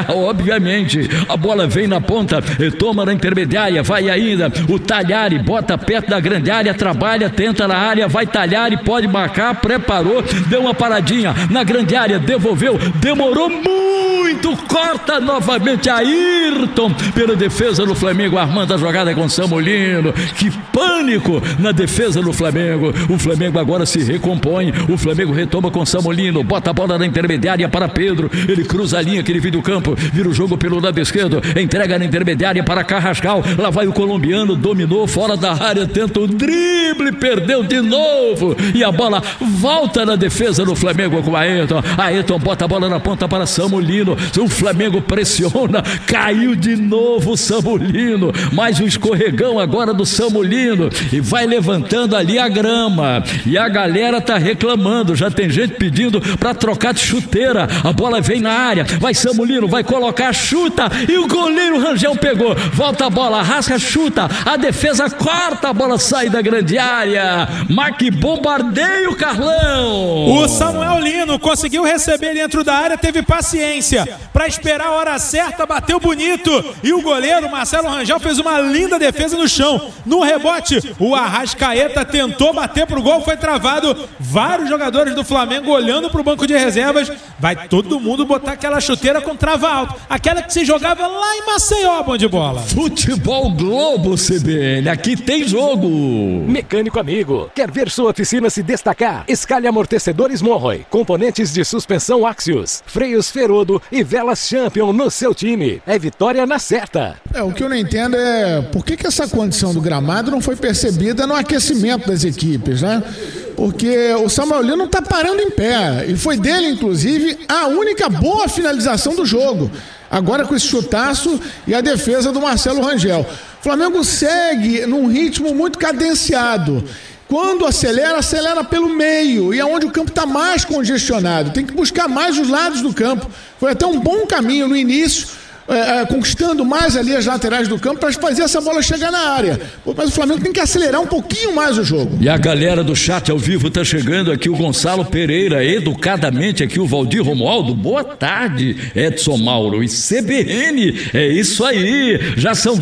obviamente. A bola vem na ponta, toma na intermediária, vai ainda o Talhari, bota perto da grande área, trabalha, tenta na área, vai Talhari, pode marcar, preparou, deu uma paradinha na grande área, devolveu, demorou muito, corta novamente Ayrton pela defesa do Flamengo, armando a jogada com Samulino. Que pânico na defesa do Flamengo. O Flamengo agora se recompõe, o Flamengo retoma com Samulino, bota a bola na intermediária para Pedro, ele cruza a linha que ele vira do campo, vira o jogo pelo lado esquerdo, entrega na intermediária para Carrascal, lá vai o colombiano, dominou fora da área, tenta o drible, perdeu de novo e a bola volta na defesa do Flamengo com Ayrton. Ayrton bota a bola na ponta para Samulino, o Flamengo pressiona, caiu de novo o Samulino, mais um escorregão agora do Samulino e vai levantando ali a grama e a galera tá reclamando, já tem gente pedindo para trocar de chuteira. A bola vem na área, vai Samulino, vai colocar, chuta e o goleiro Rangel pegou, volta a bola, arrasca, chuta, a defesa corta, a bola sai da grande área. Mas que bombardeio, Carlão! O Samuel Lino conseguiu receber dentro da área, teve paciência para esperar a hora certa, bateu bonito e o goleiro Marcelo Rangel fez uma linda defesa no chão. No rebote, o Arrascaeta tentou bater pro gol, foi travado. Vários jogadores do Flamengo olhando pro banco de reservas. Vai todo mundo botar aquela chuteira com trava alto, aquela que se jogava lá em Maceió, bom de bola. Futebol Globo CBN, aqui tem jogo. Mecânico amigo, quer ver sua oficina se destacar? Escalhe amortecedores Monroy, componentes de suspensão Axios, freios Ferodo e velas Champion no seu time. É vitória na certa. O que eu não entendo é por que essa condição do gramado não foi percebida no aquecimento das equipes, né? Porque o Samuel Lino não tá parando em pé. E foi dele, inclusive, a única boa finalização do jogo. Agora com esse chutaço e a defesa do Marcelo Rangel. O Flamengo segue num ritmo muito cadenciado. Quando acelera, acelera pelo meio. E é onde o campo está mais congestionado. Tem que buscar mais os lados do campo. Foi até um bom caminho no início, conquistando mais ali as laterais do campo para fazer essa bola chegar na área. Mas o Flamengo tem que acelerar um pouquinho mais o jogo. E a galera do chat ao vivo tá chegando aqui, o Gonçalo Pereira, educadamente aqui o Valdir Romualdo, boa tarde, Edson Mauro e CBN, é isso aí, já são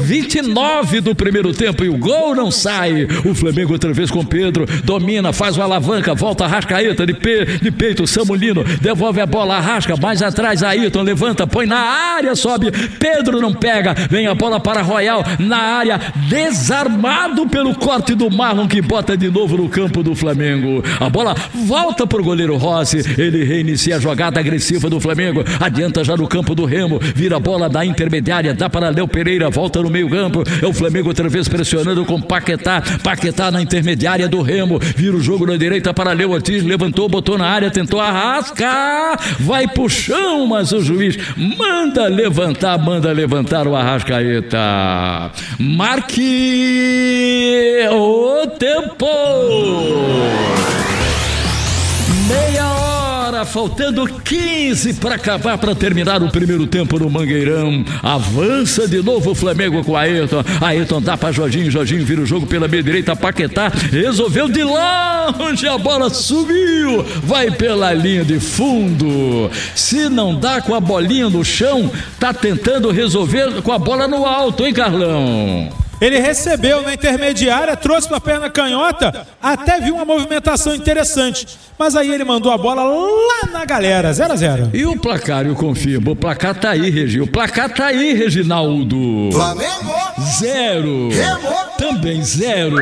29 do primeiro tempo e o gol não sai. O Flamengo outra vez com Pedro, domina, faz uma alavanca, volta a Arrascaeta de peito, Samulino, devolve a bola, arrasca, mais atrás Ayrton, levanta, põe na área, sobe, Pedro não pega, vem a bola para Royal, na área, desarmado pelo corte do Marlon, que bota de novo no campo do Flamengo. A bola volta pro goleiro Rossi, ele reinicia a jogada agressiva do Flamengo, adianta já no campo do Remo, vira a bola da intermediária, dá para Léo Pereira, volta no meio campo, é o Flamengo outra vez pressionando com Paquetá na intermediária do Remo, vira o jogo na direita para Léo Ortiz, levantou, botou na área, tentou arrascar, vai pro chão, mas o juiz manda levantar o Arrascaeta. Marque o tempo. Meia hora, faltando 15 para acabar, para terminar o primeiro tempo no Mangueirão. Avança de novo o Flamengo com Ayrton. Ayrton dá para Jorginho vira o jogo pela meia direita, Paquetá resolveu de longe, a bola subiu, vai pela linha de fundo. Se não dá com a bolinha no chão, tá tentando resolver com a bola no alto, hein, Carlão? Ele recebeu na intermediária, trouxe para a perna canhota, até viu uma movimentação interessante. Mas aí ele mandou a bola lá na galera, 0-0. E o placar, eu confirmo, o placar tá aí, Regi. O placar tá aí, Reginaldo. Flamengo 0. Também 0.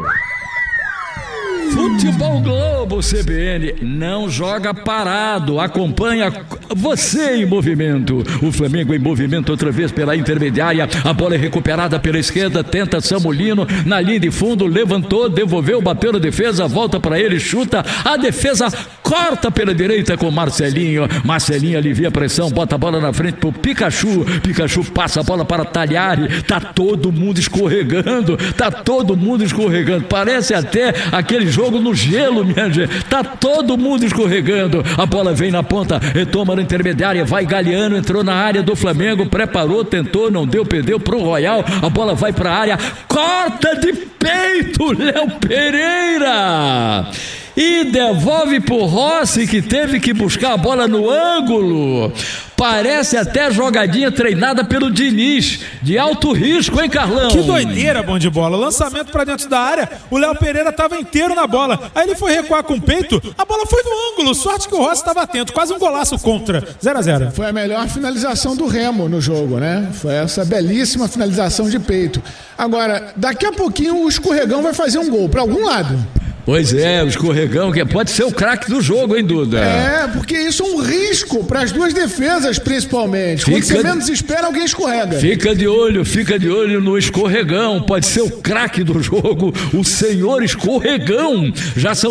Futebol Globo CBN não joga parado, acompanha você em movimento. O Flamengo em movimento outra vez pela intermediária, a bola é recuperada pela esquerda, tenta Samulino na linha de fundo, levantou, devolveu, bateu na defesa, volta para ele, chuta, a defesa corta pela direita com Marcelinho alivia a pressão, bota a bola na frente pro Pikachu passa a bola para Talhari, tá todo mundo escorregando, parece até aquele jogo no gelo, minha gente, tá todo mundo escorregando, a bola vem na ponta, retoma na intermediária, vai Galeano, entrou na área do Flamengo, preparou, tentou, não deu, perdeu pro Royal, a bola vai pra área, corta de peito, Léo Pereira, e devolve pro Rossi, que teve que buscar a bola no ângulo. Parece até jogadinha treinada pelo Diniz, de alto risco, hein, Carlão? Que doideira, bom de bola. Lançamento pra dentro da área, o Léo Pereira tava inteiro na bola. Aí ele foi recuar com o peito, a bola foi no ângulo. Sorte que o Rossi tava atento, quase um golaço contra. 0-0. Foi a melhor finalização do Remo no jogo, né? Foi essa belíssima finalização de peito. Agora, daqui a pouquinho o Escorregão vai fazer um gol pra algum lado. Pois é, o Escorregão, que pode ser o craque do jogo, hein, Duda? É, porque isso é um risco para as duas defesas, principalmente. Quando você menos espera, alguém escorrega. Fica de olho no Escorregão. Pode ser o craque do jogo, o senhor Escorregão. Já são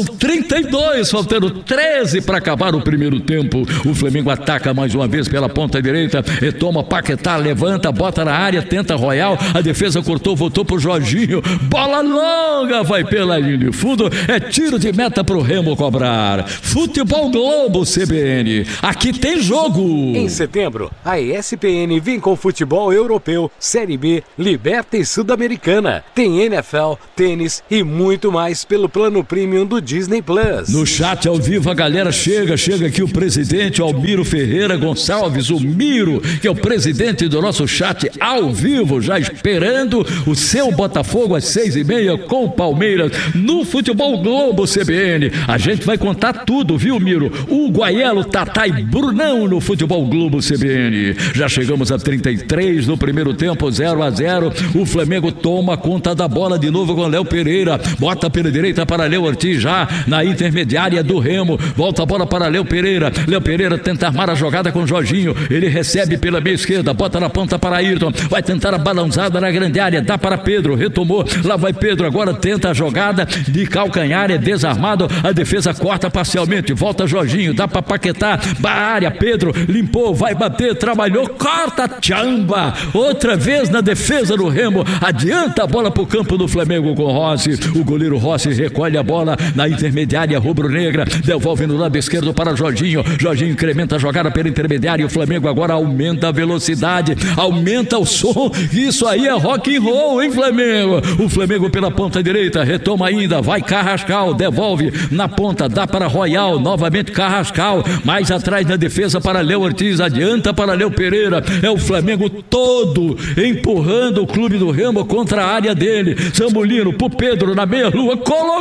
32, faltando 13 para acabar o primeiro tempo. O Flamengo ataca mais uma vez pela ponta direita, retoma Paquetá, levanta, bota na área, tenta Royal. A defesa cortou, voltou pro Jorginho. Bola longa, vai pela linha de fundo. É tiro de meta pro Remo cobrar. Futebol Globo CBN. Aqui tem jogo. Em setembro, a ESPN vem com futebol europeu, Série B, Liberta e Sul-Americana. Tem NFL, tênis e muito mais pelo plano premium do Disney Plus. No chat ao vivo a galera chega aqui o presidente Almiro Ferreira Gonçalves, o Miro, que é o presidente do nosso chat ao vivo, já esperando o seu Botafogo às 6h30 com o Palmeiras no Futebol Globo CBN. A gente vai contar tudo, viu, Miro? O Guaielo, Tatá e Brunão no Futebol Globo CBN. Já chegamos a 33 no primeiro tempo, 0-0. O Flamengo toma conta da bola de novo com Léo Pereira. Bota pela direita para Léo Ortiz já na intermediária do Remo. Volta a bola para Léo Pereira. Léo Pereira tenta armar a jogada com Jorginho. Ele recebe pela meia esquerda, bota na ponta para Ayrton. Vai tentar a balançada na grande área, dá para Pedro, retomou. Lá vai Pedro, agora tenta a jogada de calcanhar, é desarmado, a defesa corta parcialmente, volta Jorginho, dá pra Paquetá, área, Pedro limpou, vai bater, trabalhou, corta, tchamba, outra vez na defesa do Remo, adianta a bola pro campo do Flamengo com Rossi, o goleiro Rossi recolhe a bola na intermediária rubro-negra, devolve no lado esquerdo para Jorginho, Jorginho incrementa a jogada pela intermediária, o Flamengo agora aumenta a velocidade, aumenta o som, isso aí é rock and roll, hein, Flamengo? O Flamengo pela ponta direita, retoma ainda, vai Carrascal, devolve na ponta, dá para Royal, novamente Carrascal, mais atrás na defesa para Léo Ortiz, adianta para Léo Pereira, é o Flamengo todo empurrando o clube do Remo contra a área dele, Samulino pro Pedro na meia-lua,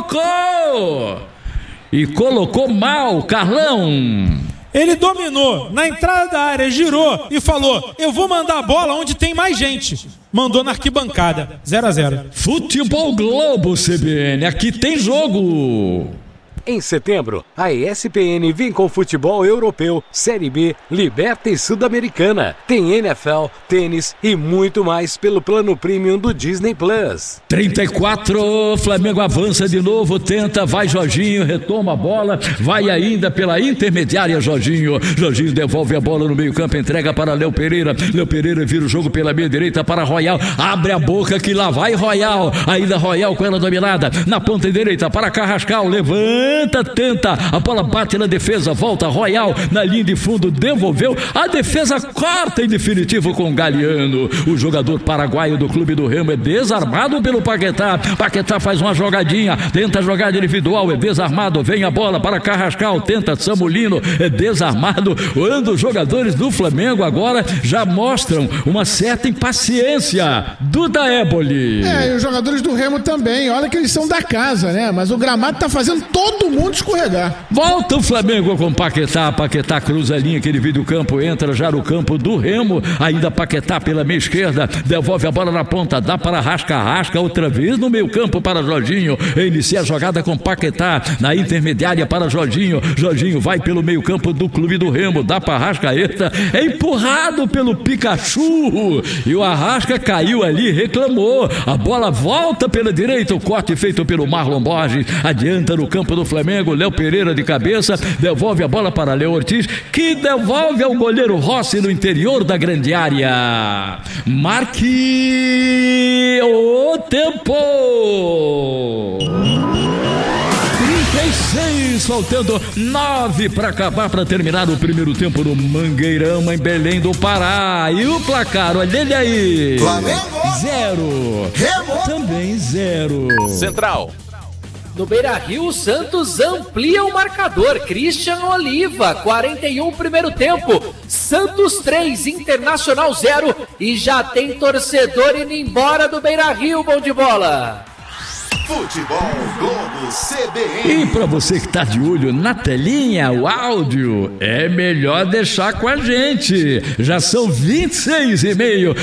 colocou! E colocou mal, Carlão! Ele dominou na entrada da área, girou e falou: eu vou mandar a bola onde tem mais gente. Mandou na arquibancada. 0-0. Futebol Globo CBN, aqui tem jogo. Em setembro, a ESPN vem com futebol europeu, Série B, Liberta e Sul-Americana. Tem NFL, tênis e muito mais pelo plano premium do Disney Plus. 34, Flamengo avança de novo, tenta, vai Jorginho, retoma a bola, vai ainda pela intermediária Jorginho. Jorginho devolve a bola no meio-campo, entrega para Léo Pereira. Léo Pereira vira o jogo pela meia direita para Royal. Abre a boca que lá vai Royal. Ainda Royal com ela dominada. Na ponta direita para Carrascal, levanta. Tenta, a bola bate na defesa, volta Royal na linha de fundo, devolveu, a defesa corta em definitivo com Galeano. O jogador paraguaio do clube do Remo é desarmado pelo Paquetá. Paquetá faz uma jogadinha, tenta a jogada individual, é desarmado, vem a bola para Carrascal, tenta Samulino, é desarmado. Quando os jogadores do Flamengo agora já mostram uma certa impaciência. Duda Éboli. E os jogadores do Remo também, olha que eles são da casa, né? Mas o gramado tá fazendo todo mundo escorregar. Volta o Flamengo com Paquetá. Paquetá cruza a linha que ele divide o campo, entra já no campo do Remo. Ainda Paquetá pela meia esquerda, devolve a bola na ponta, dá para Rasca outra vez no meio campo para Jorginho. Inicia a jogada com Paquetá na intermediária para Jorginho. Jorginho vai pelo meio campo do clube do Remo, dá para Arrascaeta, é empurrado pelo Pikachu e o Arrasca caiu ali, reclamou. A bola volta pela direita, o corte feito pelo Marlon Borges, adianta no campo do Flamengo, Léo Pereira de cabeça, devolve a bola para Léo Ortiz, que devolve ao goleiro Rossi no interior da grande área. Marque o tempo! 36, faltando 9 para acabar, para terminar o primeiro tempo no Mangueirão, em Belém do Pará. E o placar, olha ele aí. Flamengo 0. Remo também 0. Central. No Beira-Rio, o Santos amplia o marcador. Christian Oliva, 41 primeiro tempo. Santos 3, Internacional 0. E já tem torcedor indo embora do Beira-Rio, bom de bola. Futebol Globo CBN. E para você que tá de olho na telinha, o áudio, é melhor deixar com a gente. Já são 26,5,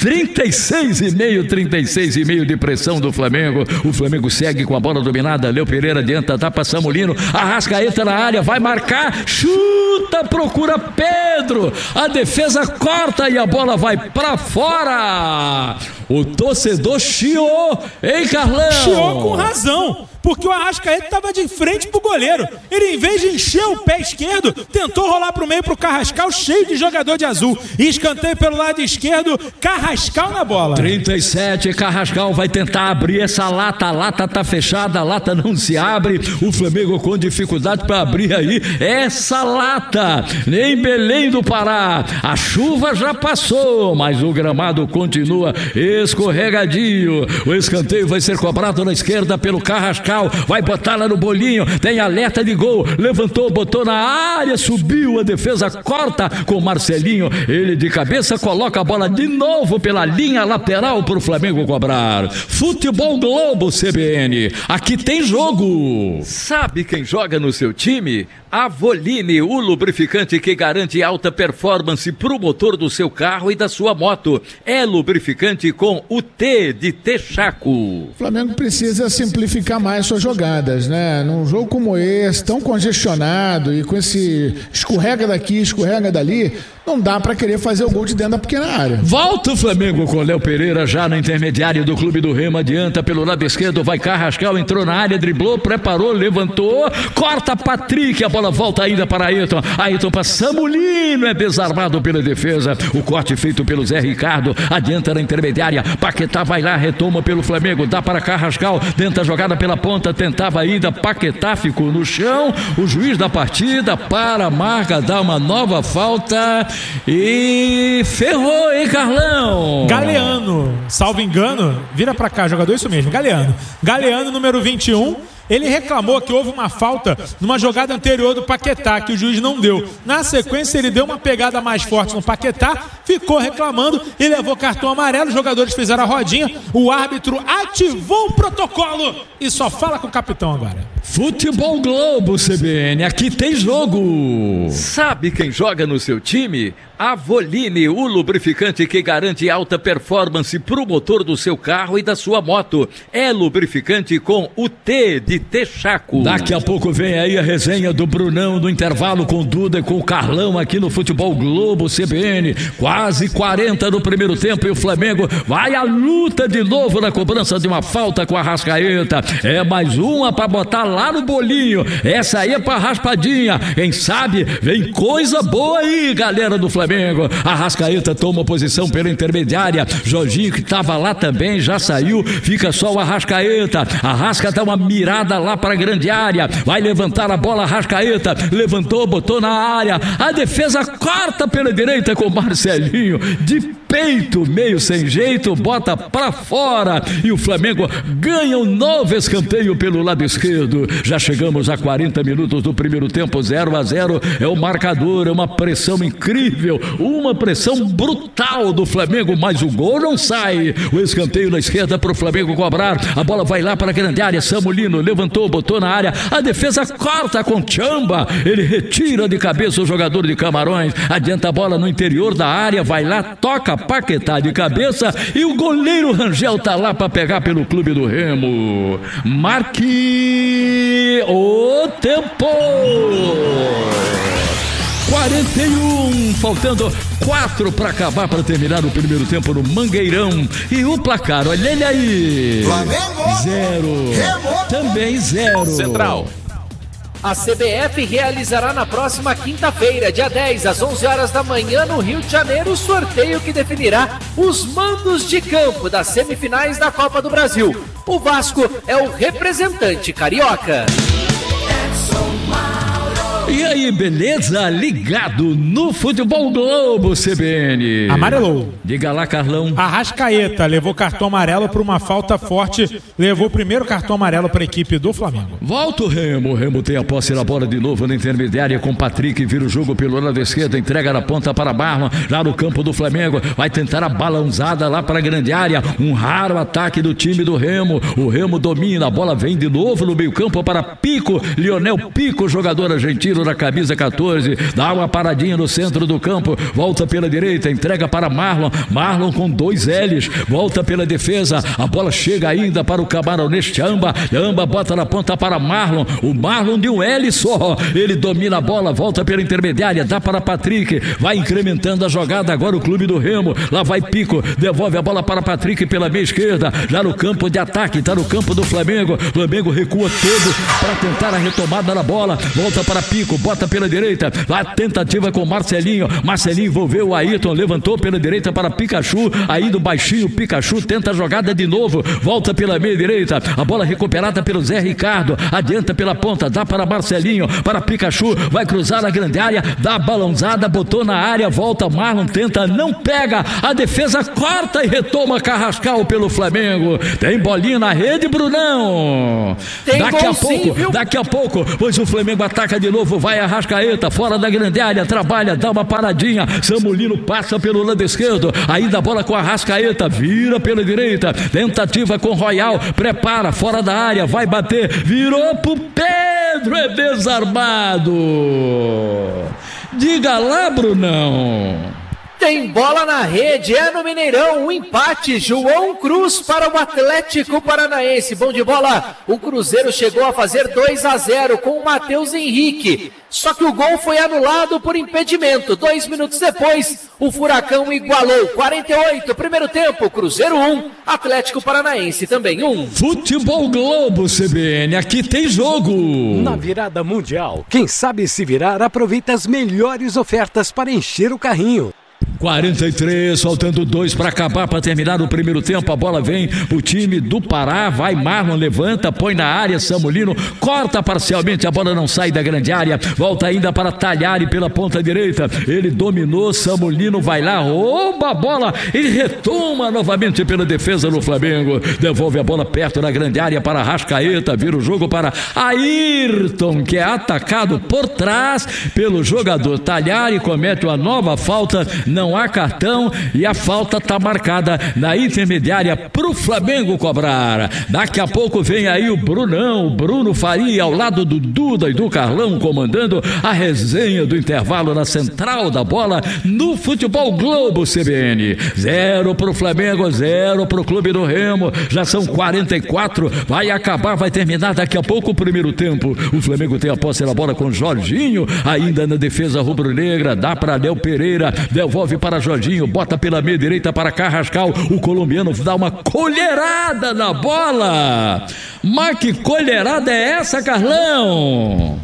36,5 de pressão do Flamengo. O Flamengo segue com a bola dominada. Léo Pereira adianta, dá pra Samulino. Arrascaeta na área, vai marcar, chuta, procura Pedro. A defesa corta e a bola vai pra fora. O torcedor chiou, hein, Carlão? Chiou com razão, porque o Arrascaeta estava de frente pro goleiro. Ele, em vez de encher o pé esquerdo, tentou rolar pro meio pro Carrascal, cheio de jogador de azul. E escanteio pelo lado esquerdo, Carrascal na bola. 37, Carrascal vai tentar abrir essa lata. A lata tá fechada, a lata não se abre. O Flamengo com dificuldade para abrir aí essa lata. Em Belém do Pará, a chuva já passou, mas o gramado continua escorregadio. O escanteio vai ser cobrado na esquerda pelo Carrascal, vai botar lá no bolinho, tem alerta de gol, levantou, botou na área, subiu, a defesa corta com Marcelinho, ele de cabeça coloca a bola de novo pela linha lateral pro Flamengo cobrar. Futebol Globo CBN, aqui tem jogo. Sabe quem joga no seu time? Avoline, o lubrificante que garante alta performance pro motor do seu carro e da sua moto. É lubrificante com o T de Texaco. O Flamengo precisa simplificar mais suas jogadas, né? Num jogo como esse, tão congestionado e com esse escorrega daqui, escorrega dali, não dá pra querer fazer o gol de dentro da pequena área. Volta o Flamengo com Léo Pereira já na intermediária do Clube do Remo, adianta pelo lado esquerdo, vai Carrascal, entrou na área, driblou, preparou, levantou, corta Patrick, a bola volta ainda para Ayrton, Ayrton para Samulino, é desarmado pela defesa, o corte feito pelo Zé Ricardo, adianta na intermediária, Paquetá vai lá, retoma pelo Flamengo, dá para Carrascal, tenta a jogada pela ponta, tentava ainda, Paquetá ficou no chão, o juiz da partida para a marca, dá uma nova falta e ferrou, hein, Carlão? Galeano, salvo engano, vira pra cá, jogador, isso mesmo, Galeano, número 21, ele reclamou que houve uma falta numa jogada anterior do Paquetá, que o juiz não deu. Na sequência, ele deu uma pegada mais forte no Paquetá, ficou reclamando e levou cartão amarelo. Os jogadores fizeram a rodinha, o árbitro ativou o protocolo e só fala com o capitão agora. Futebol Globo CBN, aqui tem jogo. Sabe quem joga no seu time? Avoline, o lubrificante que garante alta performance pro motor do seu carro e da sua moto. É lubrificante com o T de Texaco. Daqui a pouco vem aí a resenha do Brunão no intervalo com o Duda e com o Carlão aqui no Futebol Globo CBN. Quase 40 no primeiro tempo e o Flamengo vai à luta de novo na cobrança de uma falta com a Arrascaeta. É mais uma pra botar lá no bolinho. Essa aí é pra raspadinha. Quem sabe vem coisa boa aí, galera do Flamengo. Arrascaeta toma posição pela intermediária. Jorginho, que estava lá também, já saiu. Fica só o Arrascaeta. Arrasca dá uma mirada lá para a grande área. Vai levantar a bola, Arrascaeta. Levantou, botou na área. A defesa corta pela direita com Marcelinho. De peito, meio sem jeito, bota para fora. E o Flamengo ganha um novo escanteio pelo lado esquerdo. Já chegamos a 40 minutos do primeiro tempo, 0-0. É o marcador, é uma pressão incrível. Uma pressão brutal do Flamengo, mas o gol não sai. O escanteio na esquerda para o Flamengo cobrar. A bola vai lá para a grande área. Samulino levantou, botou na área. A defesa corta com Chamba. Ele retira de cabeça o jogador de Camarões. Adianta a bola no interior da área. Vai lá, toca Paquetá de cabeça. E o goleiro Rangel tá lá para pegar pelo Clube do Remo. Marque o tempo. 41, faltando 4 para acabar, para terminar o primeiro tempo no Mangueirão. E o placar, olha ele aí. Flamengo 0. Também 0. Central. A CBF realizará na próxima quinta-feira, dia 10, às 11 horas da manhã, no Rio de Janeiro, o sorteio que definirá os mandos de campo das semifinais da Copa do Brasil. O Vasco é o representante carioca. Edson Mauro. E aí, beleza? Ligado no Futebol Globo CBN. Amarelou. Diga lá, Carlão. Arrascaeta levou cartão amarelo por uma falta forte. Levou o primeiro cartão amarelo para a equipe do Flamengo. Volta o Remo. O Remo tem a posse da bola de novo na intermediária com Patrick. Vira o jogo pelo lado esquerdo. Entrega na ponta para Marlon. Já no campo do Flamengo. Vai tentar a balançada lá para a grande área. Um raro ataque do time do Remo. O Remo domina. A bola vem de novo no meio campo para Pico. Lionel Pico, jogador argentino da camisa 14. Dá uma paradinha no centro do campo. Volta pela direita. Entrega para Marlon. Marlon com 2 L's. Volta pela defesa. A bola chega ainda para o camaronês Chamba. Chamba bota na ponta para Marlon. O Marlon de um L só. Ele domina a bola. Volta pela intermediária. Dá para Patrick. Vai incrementando a jogada. Agora o clube do Remo. Lá vai Pico. Devolve a bola para Patrick pela meia esquerda. Já no campo de ataque. Está no campo do Flamengo. Flamengo recua todo para tentar a retomada na bola. Volta para Pico. Bota pela direita. A tentativa com Marcelinho. Marcelinho envolveu o Ayrton. Levantou pela direita para Pikachu. Aí do baixinho Pikachu tenta a jogada de novo. Volta pela meia direita. A bola recuperada pelo Zé Ricardo. Adianta pela ponta. Dá para Marcelinho. Para Pikachu. Vai cruzar na grande área. Dá a balãozada. Botou na área. Volta. Marlon tenta. Não pega. A defesa corta e retoma Carrascal pelo Flamengo. Tem bolinha na rede, Brunão. Tem Daqui a pouco. Pois o Flamengo ataca de novo. Vai Arrascaeta. Fora da grande área. Trabalha. Dá uma paradinha. Samulino passa pelo lado esquerdo. Ainda a bola com a Arrascaeta. Vira pela direita. Tentativa com Royal. Prepara. Fora da área. Vai bater. Virou pro Pedro. É desarmado. Diga lá, Brunão. Tem bola na rede, é no Mineirão, um empate, João Cruz para o Atlético Paranaense. Bom de bola, o Cruzeiro chegou a fazer 2-0 com o Matheus Henrique. Só que o gol foi anulado por impedimento. 2 minutos depois, o Furacão igualou. 48, primeiro tempo, Cruzeiro 1, Atlético Paranaense também 1. Futebol Globo CBN, aqui tem jogo. Na virada mundial, quem sabe se virar aproveita as melhores ofertas para encher o carrinho. 43, faltando 2 para acabar, para terminar o primeiro tempo. A bola vem o time do Pará. Vai Marlon, levanta, põe na área. Samulino corta parcialmente. A bola não sai da grande área. Volta ainda para Talhari pela ponta direita. Ele dominou. Samulino vai lá, rouba a bola e retoma novamente pela defesa do Flamengo. Devolve a bola perto da grande área para Arrascaeta. Vira o jogo para Ayrton, que é atacado por trás pelo jogador. Talhari comete uma nova falta. Não há cartão e a falta está marcada na intermediária para o Flamengo cobrar. Daqui a pouco vem aí o Brunão, o Bruno Faria, ao lado do Duda e do Carlão, comandando a resenha do intervalo na central da bola no Futebol Globo CBN. 0 para o Flamengo, 0 para o Clube do Remo. Já são 44, vai acabar, vai terminar daqui a pouco o primeiro tempo. O Flamengo tem a posse da bola com Jorginho, ainda na defesa rubro-negra. Dá para Léo Pereira, devolve para Jorginho, bota pela meia direita para Carrascal. O colombiano dá uma colherada na bola. Mas que colherada é essa, Carlão?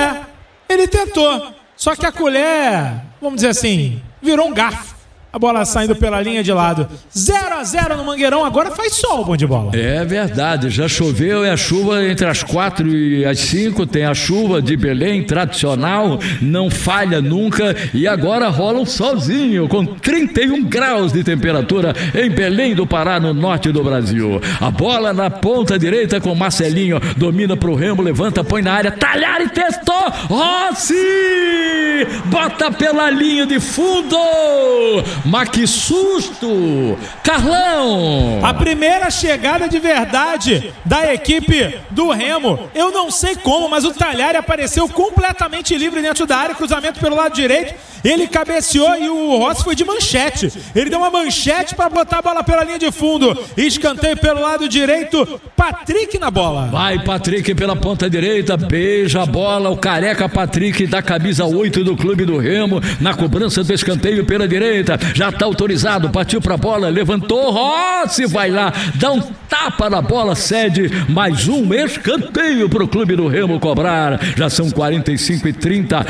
Ele tentou, só que a colher, vamos dizer assim, virou um garfo. A bola saindo pela linha de lado. 0-0 no Mangueirão, agora faz sol, bom de bola. É verdade, já choveu, é a chuva entre as 4 e as 5, tem a chuva de Belém, tradicional, não falha nunca, e agora rola um solzinho, com 31 graus de temperatura em Belém do Pará, no norte do Brasil. A bola na ponta direita com Marcelinho, domina pro Remo, levanta, põe na área, Talhari testou, Rossi! Bota pela linha de fundo! Mas que susto! Carlão! A primeira chegada de verdade da equipe do Remo. Eu não sei como, mas o Talhari apareceu completamente livre dentro da área. Cruzamento pelo lado direito. Ele cabeceou e o Rossi foi de manchete. Ele deu uma manchete para botar a bola pela linha de fundo. Escanteio pelo lado direito. Patrick na bola. Vai Patrick pela ponta direita. Beija a bola. O careca Patrick da camisa 8 do Clube do Remo. Na cobrança do escanteio pela direita. já tá autorizado, partiu pra bola, levantou, Rossi vai lá, dá um tapa na bola, cede, mais um escanteio pro clube do Remo cobrar. Já são 45 e 30,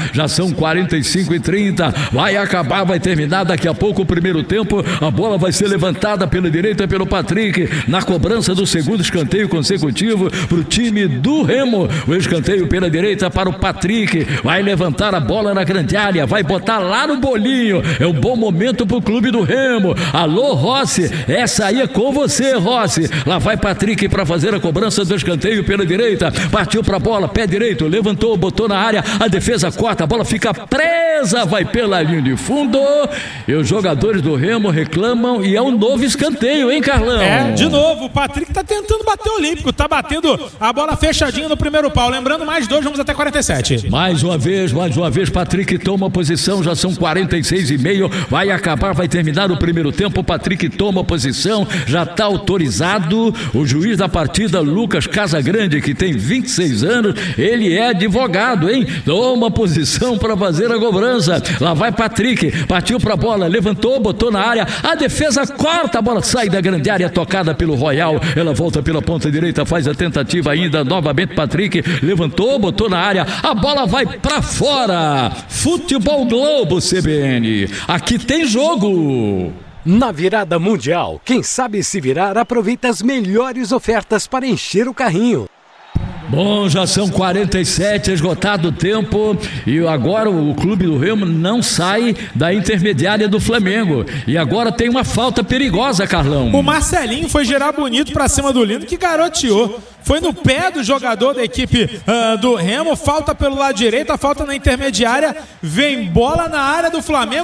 vai acabar, vai terminar daqui a pouco o primeiro tempo. A bola vai ser levantada pela direita pelo Patrick, na cobrança do segundo escanteio consecutivo pro time do Remo. O escanteio pela direita para o Patrick, vai levantar a bola na grande área, vai botar lá no bolinho. É um bom momento pro clube do Remo. Alô, Rossi, essa aí é com você, Rossi. Lá vai Patrick para fazer a cobrança do escanteio pela direita, partiu pra bola, pé direito, levantou, botou na área, a defesa corta, a bola fica presa, vai pela linha de fundo e os jogadores do Remo reclamam e é um novo escanteio, hein, Carlão? De novo, o Patrick tá tentando bater o olímpico, tá batendo a bola fechadinha no primeiro pau, lembrando, mais 2, vamos até 47. Mais uma vez, Patrick toma posição, já são 46,5, vai acabar, vai terminar o primeiro tempo, o Patrick toma posição, já tá autorizado, o juiz da partida, Lucas Casagrande, que tem 26 anos, ele é advogado, hein? Toma posição para fazer a cobrança, lá vai Patrick, partiu pra bola, levantou, botou na área, a defesa corta, a bola sai da grande área, tocada pelo Royal, ela volta pela ponta direita, faz a tentativa ainda, novamente Patrick, levantou, botou na área, a bola vai pra fora. Futebol Globo CBN, aqui tem jogo. Na virada mundial, quem sabe se virar aproveita as melhores ofertas para encher o carrinho. Bom, já são 47, esgotado o tempo e agora o clube do Remo não sai da intermediária do Flamengo e agora tem uma falta perigosa, Carlão. O Marcelinho foi girar bonito pra cima do Lino, que garoteou. Foi no pé do jogador da equipe do Remo, falta pelo lado direito, a falta na intermediária, vem bola na área do Flamengo.